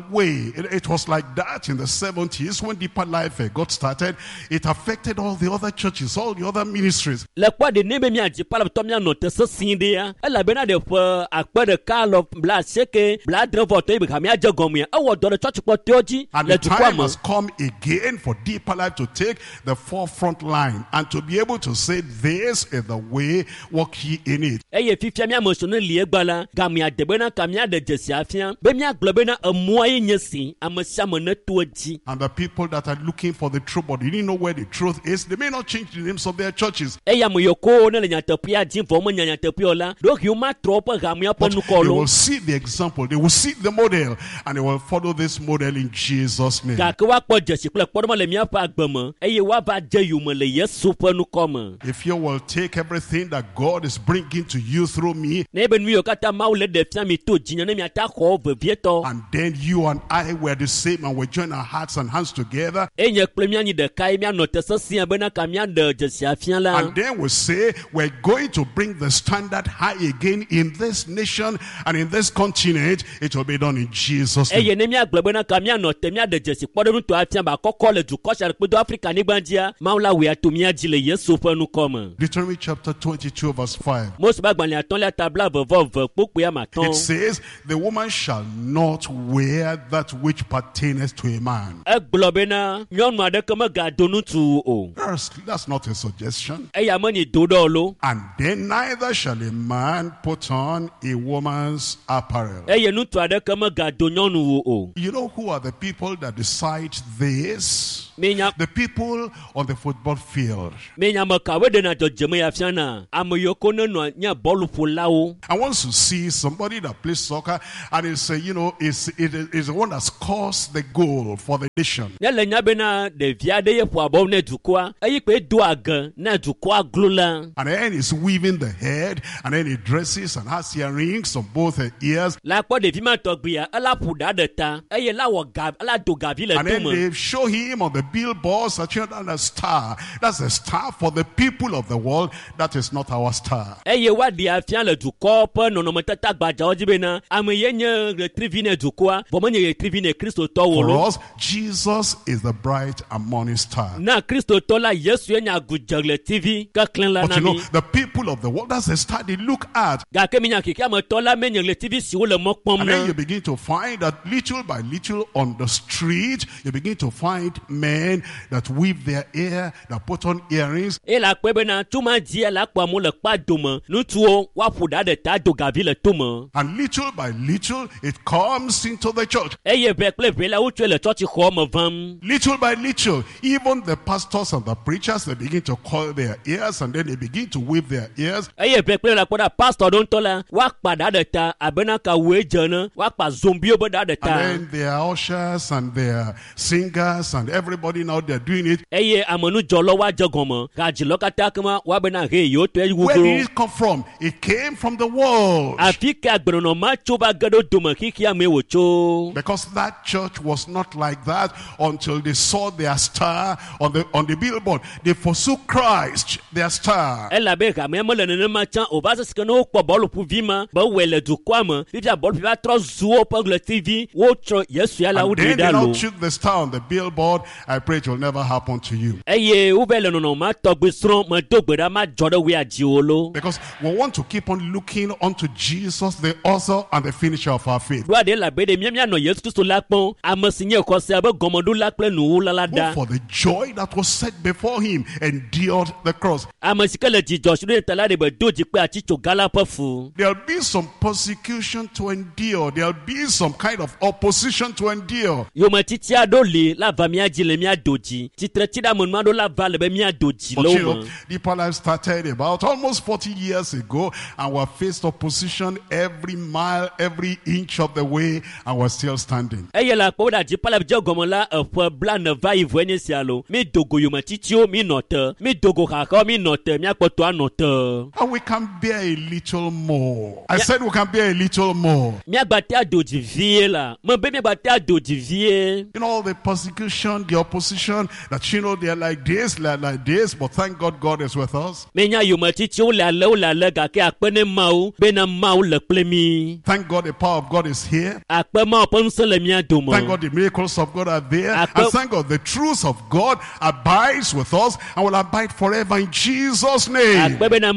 way. It, it was like that in the seventies when Deeper Life uh, got started. It affected all the other churches, all the other ministries. Le kwa de nebe mi aji pala to mi anote so sindia. Ela bena de fo akpa de Carlo bla seke bla drevo to ibe kamia jagomia. Awo do the church po teoji. And the time has come again for Deeper Life to take the forefront line and to be able to say, this is the way, walk ye in it. Eye fifia mi amosono lie gbala gamia de bena kamia de jesi afia. Be mi aglobena amoye nyesi amasiamo na tuoji. And the people that are looking for the truth, but they didn't know where the truth is, they may not change the names of their churches. Eya moyoko na le nyatapia jimfo mo nyanyatapiola. Do huma tropa gamia ponu They kolo. will see the example, they will see the model, and they will follow this model in Jesus' name. Ka kwa po jesi kule podoma le mia pa agbemo. Eye wa va je yumo le Yesu ponu koma. If you will take everything that God is bringing to you through me, Nebe nwi kata maule de fia mi to jinya ne mi atako vevieto. and then you and I were the same, and we join our hearts and hands together, Enye klemia ni de kai mi anote so sia bena kamia de jesi afia la. and then we say we're going to bring the standard high again in this nation and in this continent. It will be done in Jesus' name. Eye ne mi agblebe na kamia anote mi de jesi podonu to afia ba kokko le du kosha pe do Africa ni gbandia. Maula we atumi ajile Yesu ponu koma. Deuteronomy chapter twenty-two verse five. Most ba gbani aton le tabla vovov poku ya maton. It says, the woman shall not wear that which pertaineth to a man. Eglobe na nyonu ade kama ga donu tu o. That's, that's not a suggestion. Eya mani dodolo. And then neither shall a man put on a woman's apparel. Eye nu tu ade kama ga do nyonu o. You know who are the people that decide this? Menya The people on the football field. menya makawe de na jojeme ya fiana. Amoyoko no no nya bolu polawo. I want to see somebody that plays soccer and is, uh, you know, is, is, is the one that scores the goal for the nation. Nyale nya bena de viade ye po abo na dukwa. Eyi pe do agan na dukwa glula. And then he's weaving the head, and then he dresses and has earrings on both her ears. La po de vima togbia ala puda de ta. Eye la wo gav ala do gavi le And then tumo. they show him on the billboards that you're not a star. That's a star for the people of the world. That is not our star. Eye wa di afia le dukwa pe no no metata gbaja ojibe na. Ameye nye retrieve ne dukwa. Bomo nye retrieve ne Kristo to For wolo. us, Jesus is the bright and morning star. Na Kristo to la Yesu ye nya gujagle T V ka klen la But na you know, mi. the people of the world, that's a star they look at. Ga ke mi nya kiki ama to la me nye T V si wo le mo pom And then na. you begin to find that little by little on the street, you begin to find men that weave their hair, that put on earrings. E la kwe be na tuma die la kwa mo le kpa dome. Nu tuo wa puda de ta do gavi le tumo. And little by little, it comes into the church. Eye be kple be la utwe le church ho mo vam. Little by little, even the pastors and the preachers, they begin to coil their ears, and then they begin to weave their ears. Eye be kple la kwa pastor don to la wa kpa da de ta abena ka we jana wa kpa zombie obo da de And ta. then their ushers and their singers and everybody now they're doing it. Eye amonu jolo wa jogomo. Ga jilo kata kama wa bena he yo to e Where did wugro. it come from? It came from the world. Afika agbrono ma choba gado dome kiki ame wo cho. Because that church was not like that until they saw their star on the on the billboard. They forsook Christ, their star. Ela be ka me mo le ne ma chan o ba se ke no po bolu pu vima ba we le du kwa mo. Bi ja bolu ba tro zuo po le T V wo tro Yesu ya la And wo then de they da now lo. took the star on the billboard. I pray it will never happen to you. Eye u be le no no ma togbe sron ma dogbeda ma jodo we aji olo. Because we want to keep on looking unto Jesus, the author and the finisher of our faith. Wa de la be de mi mi no Yesu Kristo la pon amasinye ko se abe gomodu la ple nu la la Who da. for the joy that was set before him endured the cross. Amasika le jijo shude tala de be doji pe ati cho gala pa fu. There'll be some persecution to endure. There'll be some kind of opposition to endure. Yo ma titi ado le la va mi aji le mi adoji. Titre tida mon ma do la va le be mi adoji But lo you mo. know, Deeper Life started about almost forty years ago, and we faced opposition every mile, every inch of the way, and we're still standing. Eye la po da ji pala je gomo la e fo bla ne va i vo ni sialo. Mi dogo yo ma titi o mi note. Mi dogo ka ko mi note mi apoto anote. And we can bear a little more. I said we can bear a little more. Mi agbate adoji vie la. Mo be mi agbate adoji vie. You know, all the persecution, the opposition, that you know, they're like this, they're like this, but thank God God is with us. Me nya yo ma titi o la le o la le ga ke akpe ne ma o. Be na ma o le ple mi. Thank God the power of God is here. Akpe ma o po Thank God the miracles of God are there. And thank God the truth of God abides with us and will abide forever in Jesus' name.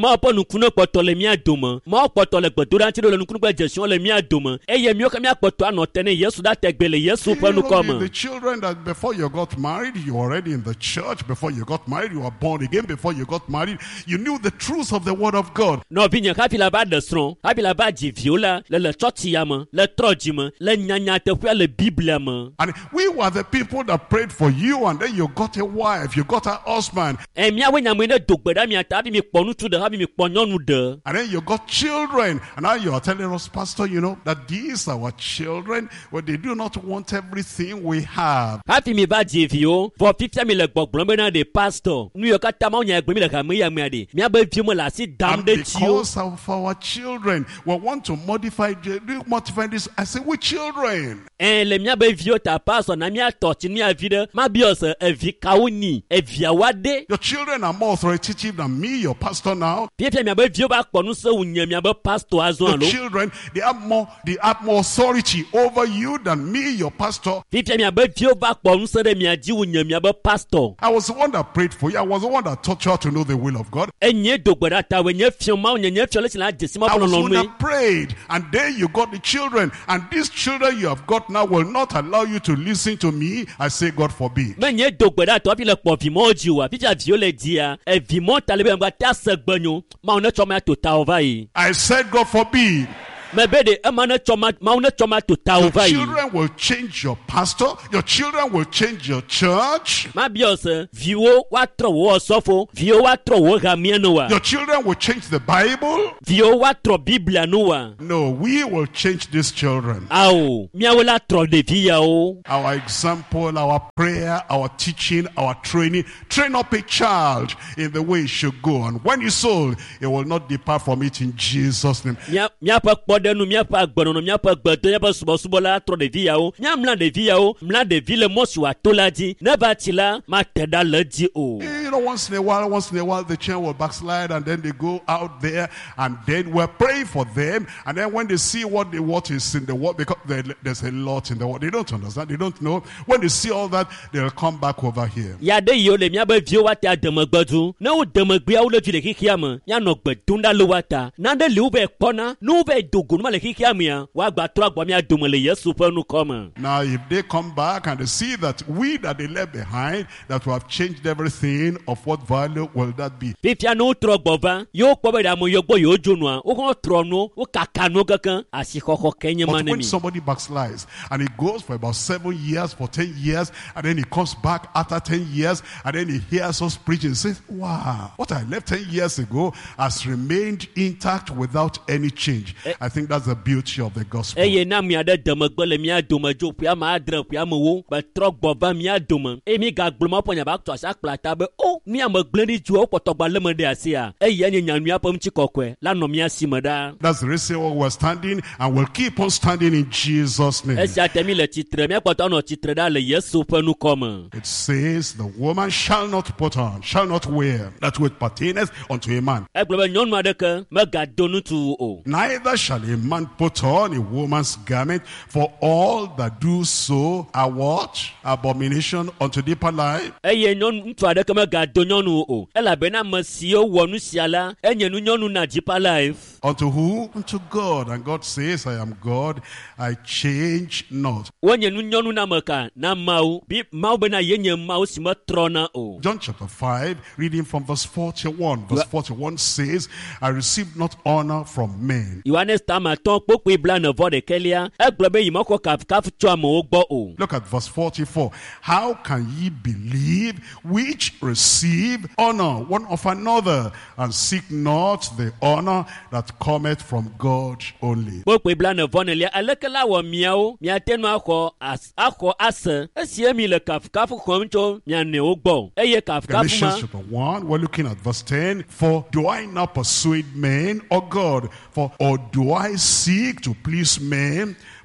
The children that before you got married, you were already in the church. Before you got married, you were born again. Before you got married, you knew the truth of the word of God. No, binya kapi la ba de stron, kapi la ba ji viola, le le choti yama, le trojima, le nyanya te pu le Bible ma. And we were the people that prayed for you, and then you got a wife, you got a husband. E mia we nya mo ne dogbeda mi ata bi mi ponu tu de, ha bi mi ponyonu de. And then you got children, and now you are telling us, Pastor, you know, that these are our children, well, they do not want everything we have. Happy me ba ji vio, for fifty mi le gbogbo na de pastor. Nu yo ka ta ma nya egbe mi le ka me ya me ade. Mi ba vio mo la si dam de ti o. Because of our children, we want to modify, modify this. I say, we children. Eh, le mia be vio ta pastor na mia touch ni avide. Ma bios e vi kauni, e via wade. Your children are more authoritative than me, your pastor now. Pie pie mia be vio ba kponu se unya mia be pastor azo Your alo. children, they have more, they have more authority over you than me, your pastor. Pie pie mia be vio ba kponu se de mia ji unya mia be pastor. I was the one that prayed for you. I was the one that taught you how to know the will of God. Enye dogbeda ta we nye fion ma unya nye fion le na jesima I pono was the no one me. that prayed, and then you got the children, and these children you have got now will not allow you to listen to me. I say, God forbid. Me nye dogbeda to afi le po vi mo ji wa. Pie pie vio le dia, e vi mo ta le be ngba ta segbanyo. Ma one choma to ta over yi. I said, God forbid. Me be de e ma ne choma, ma one choma to ta Your over yi. children will change your pastor. Your children will change your church. Ma bios viwo wa tro wo sofo, viwo wa tro wo gamie no wa. Your children will change the Bible. Viwo wa tro Biblia no wa. No, we will change these children. Ao, mia wala tro de via o. Our example, our prayer, our teaching, our training. Train up a child in the way he should go. And when he's old, he will not depart from it in Jesus' name. Mia mia pa kpodenu, mia pa gbono, mia pa gbedo, mia pa subo subo la tro de via o. Mia mla de via o, mla de ville mo si wa to la di. Ne ba ti la ma teda le di o. You know, once in a while, once in a while, the child will backslide, and then they go out there, and then we're praying for them. And then when they see what the what is in the world, because there, there's a lot in the world, they don't understand, they don't know. When they see all that, they'll come back over here. Ya de yo le mia be vio wa ta demegbedu. Na o demegbe a o le ju de kikia me. Ya no gbedunda lo wa ta. Na de le u be kpona, nu be dogun ma le kikia me a. Wa gba tro agbo mi adum le Yesu pe nu come. Now, if they come back and they see that we that they left behind, that we have changed everything, of what value will that be? Pipia no tro gbova. Yo kpo be da mo yo gbo yo junu a. O kon tro no, o kaka no kankan. Asikoko kenye But ma when mi. somebody backslides and he goes for about seven years, for ten years, and then he comes back after ten years, and then he hears us preaching and says, wow, what I left ten years ago has remained intact without any change. Eh. I think that's the beauty of the gospel. Eye na mi ade demegbe le mi adome jo pia ma adre pia mo wo. Be tro gbova mi adome. E mi ga gblo ponya ba to asa plata be o mi amegble ni ju o potogba le me de ase a. Eye nya nya nua pam chi kokwe. La no mi asimeda. That's the reason why we're standing, and we'll keep on standing in Jesus' name. Esi atemi le titre mi apoto no titre da le Yesu pe nu come. It says, the woman shall not put on, shall not wear, that which pertaineth unto a man. E gbe nyonu adeke me ga donu tu o. Neither shall a man put on a woman's garment, for all that do so are what? Abomination unto deeper life. Eye nyonu ntu adeke me ga do nyonu o. Ela be na masio wonu siala, enye nu nyonu na deeper life. Unto who? Unto God. And God says, I am God, I change not. Wenye nu nyonu na meka na mau, bi mau be na yenye mau si me trona o. John chapter five, reading from verse forty-one. Verse forty-one says, I received not honor from men. Yohanes tama ton pokwe bla ne vo de kelia, e gbe be yimoko kaf kaf tu amo ogbo o. Look at verse forty-four. How can ye believe which receive honor one of another, and seek not the honor that cometh from God only? Pokwe bla ne vo ne lia alekela wo miao, mia tenu akọ as akọ ase. Esi mi le kaf kaf komcho mia ne ogbo. Eye kaf kaf Galatians ma. chapter one, we're looking at verse ten. For do I now persuade men or God? For or do I seek to please men?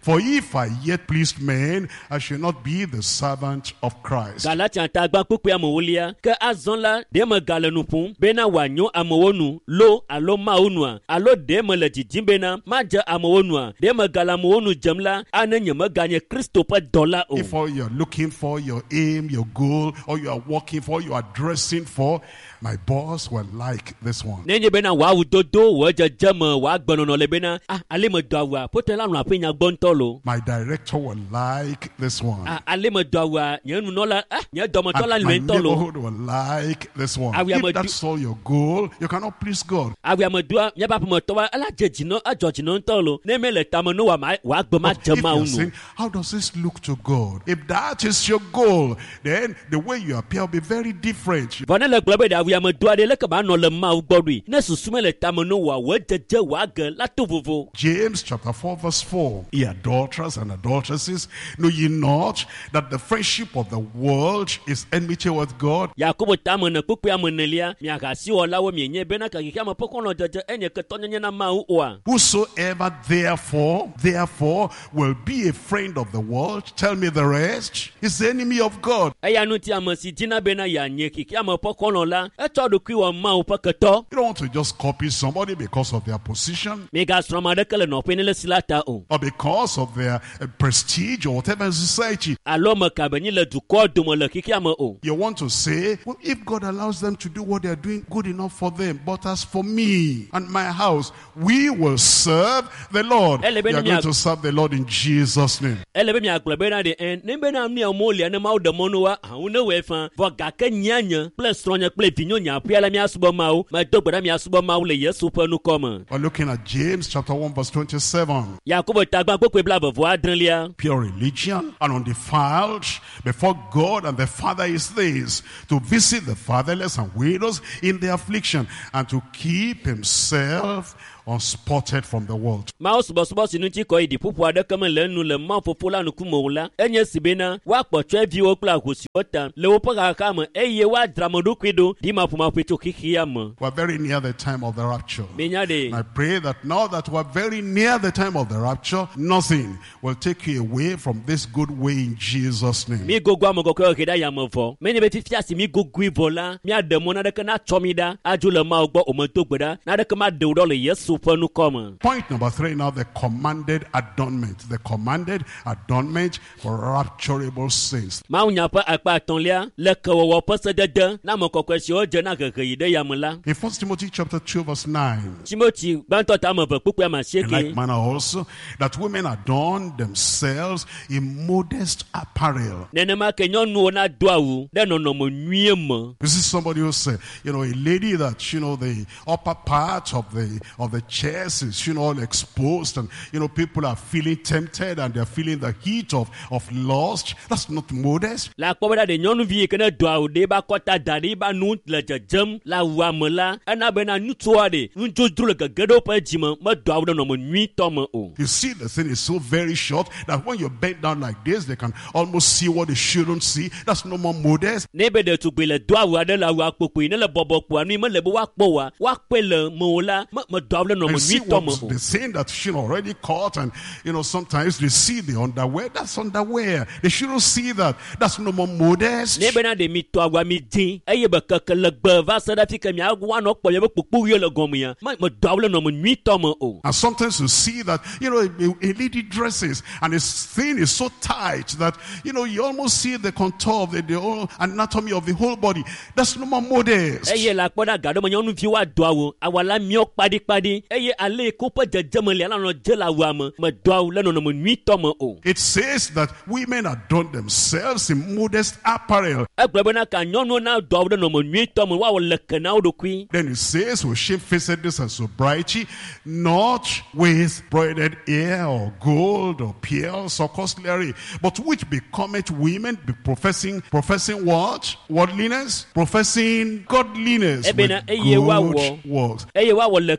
For if I yet pleased men, I should not be the servant of Christ. Galatians tagba kukwe amowolia ke azonla deme galenupun bena wanyo amowonu lo alo maunwa alo deme le didimbena maja amowonua deme galamowonu jemla ananyeme ganye Kristo pa dola o. If all you're looking for, your aim, your goal, or you are working for, you are dressing for, my boss will like this one. Nenye bena wa udodo waja jema wa gbonono le bena ah ale me dowa potela nu apenya gbontolo. My director will like this one. Ah ale me dowa nyenu nola ah nya domotola And my lwentolo. neighborhood will like this one. Ah, we are If ma- that's all your goal, you cannot please God. Awi amadua nya ba pomo towa ala jejino a jojino ntolo ne me le tamano wa ma wa gboma But if jema you're unu. saying, how does this look to God? If that is your goal, then the way you appear will be very different. Vane le globe da awi amadua de le ke ba no le ma ugbodui ne susume le tamano wa we jeje wa ge la to vovo. James chapter four verse four. Ye adulterers and adulteresses, know ye not that the friendship of the world is enmity with God? Yakobo tamana kukwe amonelia mi akasi ola wo mi nye bena ka kikama pokono jeje enye ke tonye na ma uwa. Whosoever therefore, therefore will be a friend of the world, tell me the rest, is the enemy of God. Eya nuti amasi dina bena ya nye kikama pokono la eto do kwi wa ma upa keto. You don't want to just copy somebody because of their position Mi ga stroma de kele no penele silata o. or because of their uh, prestige or whatever in society. Alo me ka benyi le duko dumo le kikama o. You want to say, well, if God allows them to do what they are doing, good enough for them. But as for me and my house, we will serve the Lord. We are going to serve the Lord in Jesus' name. Elebe mi aglobe na de en ne bena mi amolia ne ma o de mono wa ahune we fan vo ga ke nyanya plus stronya plus vinyo nya piala mi asubo ma o ma dogbada mi asubo ma o le Yesu pa nu koma. We're looking at James chapter one verse twenty-seven. Yakobo tagba kokwe bla vo adrenlia. Pure religion and undefiled before God and the Father is this, to visit the fatherless and widows in their affliction and to keep himself unspotted from the world. Ma subo subo sinu ti ko idi pupu ade kama le nu le ma fofo la nu kumo la enye sibena wa kpotwe vi o kla gosi ota le wo pa ka ma eye wa dramodu kwido di ma puma peto kikiyam. We're very near the time of the rapture. Benya de I pray that now that we're very near the time of the rapture, nothing will take you away from this good way in Jesus' name. mi gogo amogo ko keda yamofo me ne be fifiasi mi gogo vola mi ademo na de kana chomida ajule ma ogbo o mo to gbeda na de kama de do le Yesu fa nu koma. Point number three now, the commanded adornment. The commanded adornment for rapturable saints. Ma unya pa akpa tonlia le ko wo pose dede na mo kokwesi o je na gege ide yamla. In First Timothy chapter two verse nine. Timothy gbanto ta mo be pupu ma In like sheke. manner also, that women adorn themselves in modest apparel. Nene ma ke nyonu na doawu de no no mo nwie mo. This is somebody who said, you know, a lady that, you know, the upper part of the of the chest is, you know, all exposed, and, you know, people are feeling tempted and they're feeling the heat of, of lust. That's not modest. La ko bada de nyonu vie ke na doawu de ba kota dari ba nu le jejem la wa mo la ana be na nutua de njodru le gegedo pa jima ma doawu de no mo nwi to mo o. You see, the thing is so very short that when you bend down like this, they can almost see what they shouldn't see. That's no more modest. Ne be de tugbe le doawu ade la wa popo ne le bobo po anu me le bo wa po wa wa pe le mo la ma ma doawu de no mo And see nwi to mo what o. the saying that she already caught, and, you know, sometimes they see the underwear. That's underwear. They shouldn't see that. That's no more modest. Ne be na de mi to agwa mi din eye be keke le gbe va se da fi ke mi agwa no po ye be popo ye le gomu ya ma ma doawu de no mo nwi to mo o. And sometimes you see that, you know, a, a lady dresses and this thing is so tight that, you know, you almost see the contour of the, the whole anatomy of the whole body. That's no more modest. Eye la kpoda gado mo nyonu vi wa doawu awala mi o padi padi eye ale ko pe jejeme le ala no je la wa mo ma doawu le no no mo nwi to mo o. It says that women adorn themselves in modest apparel. Egbe na ka nyonu na doawu de no mo nwi to mo wa wo le kana o do kwi. Then it says with shamefacedness and sobriety, not with broidered hair or gold or pearls or costlery, but which becometh women, be professing professing what? Worldliness? Professing godliness Ebe na with eye wa wo. good works. Eye wa wo le kana o do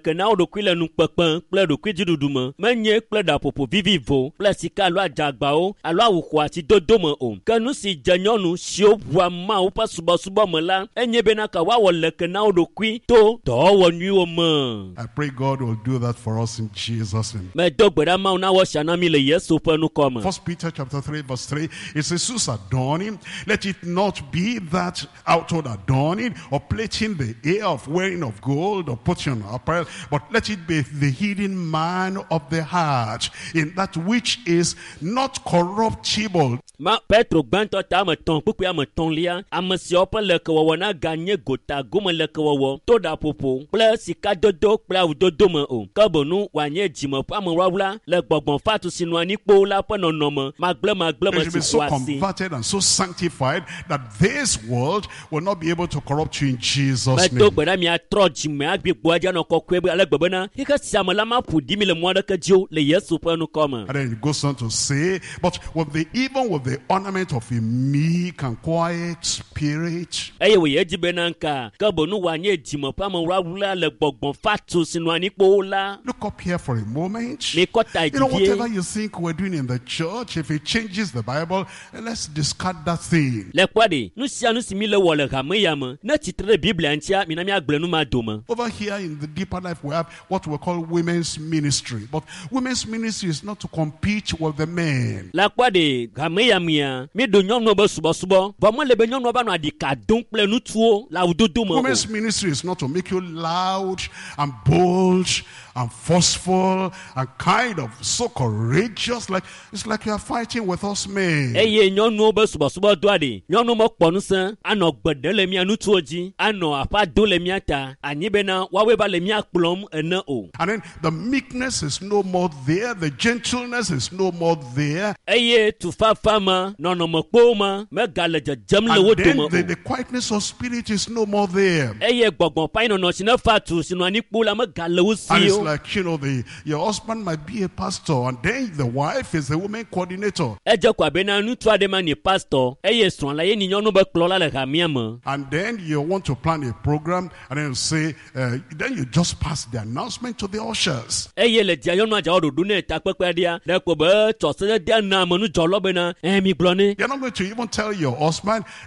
ɖokui le nukpekpe kple ɖokui dziɖuɖu me menye kple ɖaƒoƒo vivivo kple sika alo adzagbawo alo awu xɔasi dodo me o. Ke nu si dze nyɔnu siwo ʋua Mawu ƒe subɔsubɔ me la enye bena ka woawɔ leke na wo ɖokui to dɔwɔwɔ nyuiwo me. I pray God will do that for us in Jesus' name. Medo gbe ɖa Mawu na wɔ sia na mi le Yesu ƒe nukɔ me. First Peter chapter three verse three, it says, whose adorning, let it not be that outward adorning or plating the ear of wearing of gold or putting on apparel, but let it be the hidden man of the heart, in that which is not corruptible. Ma Petro gbãtɔ ta ame tɔn kpukpui ame tɔ̃lia ame siawo ƒe lekewɔwɔ na ganye gota gome lekewɔwɔ to ɖaƒoƒo kple sikadodo kple awudodo me o, ke bonu wòanye dzime ƒe amewoawla le gbɔgbɔ fatu si nɔ anyi la ƒe nɔnɔme magblẽmagblẽ me You should si be so xɔ asi. converted and so sanctified that this world will not be able to corrupt you in Jesus' Medo name. gbe ɖa miatrɔ dzime agbegbo adze anɔ kɔkɔe be ale gbe bena xexe sia me la maƒo ɖi mi le mɔ aɖeke dzi o le Yesu ƒe nukɔ me. And then it goes on to say, but with the even with the ornament of a meek and quiet spirit. Eye wòye dzi bena nka ke bonu wòanye dzime ƒe amewoawla le gbɔgbɔ fatu si nɔ anyi la. Look up here for a moment. Mikɔ ta You know, whatever dzidie. you think we're doing in the church, if it changes the Bible, let's discard that thing. Le kpɔ ɖe nu sia nu si mi le wɔ le hame ya me ne tsitre ɖe Biblia ŋutia mina miagblẽ nu ma dome. Over here in the deeper life, we have what we call women's ministry. But women's ministry is not to compete with the men. La kpɔ ɖe hame ya mea mi ɖo nyɔnuwo be subɔsubɔ vɔ mele be nyɔnuwo va nɔ aɖika dom kple ŋutsuwo le awudodo me o. Women's ministry is not to make you loud and bold and forceful and kind of so courageous. Like it's like you are fighting with us men. Eye nyɔnuwo be subɔsubɔ doa ɖe nyɔnuwo mekpɔ ŋusẽ anɔ gbe ɖem le mia ŋutsuwo dzi anɔ aƒa do le mia ta anyi bena woawoe va le mia kplɔm ene o. And then the meekness is no more there. The gentleness is no more there. Eye tufafa me nɔnɔmekpowo me megale dzedzem le wo And then dome the, o. the quietness of spirit is no more there. Eye gbɔgbɔ ƒãe nɔnɔ si ne fa tu si nɔ anyi kpo la megale wo And si it's o. like, you know, the your husband might be a pastor, and then the wife is the woman coordinator. Edze ko abena ŋutsu aɖe ma nye pastor eye srɔ̃ la ye ni nyɔnu be kplɔla le hamea me. And then you want to plan a program, and then you say, uh, then you just pass the announcement to the ushers. Eye le dia nyɔnua dza wo ɖoɖo ne takpekpea ɖia ɖe kpo be tsɔsededea na amenudzɔlɔ bena eh mi gblɔ ne. You're not going to even tell your husband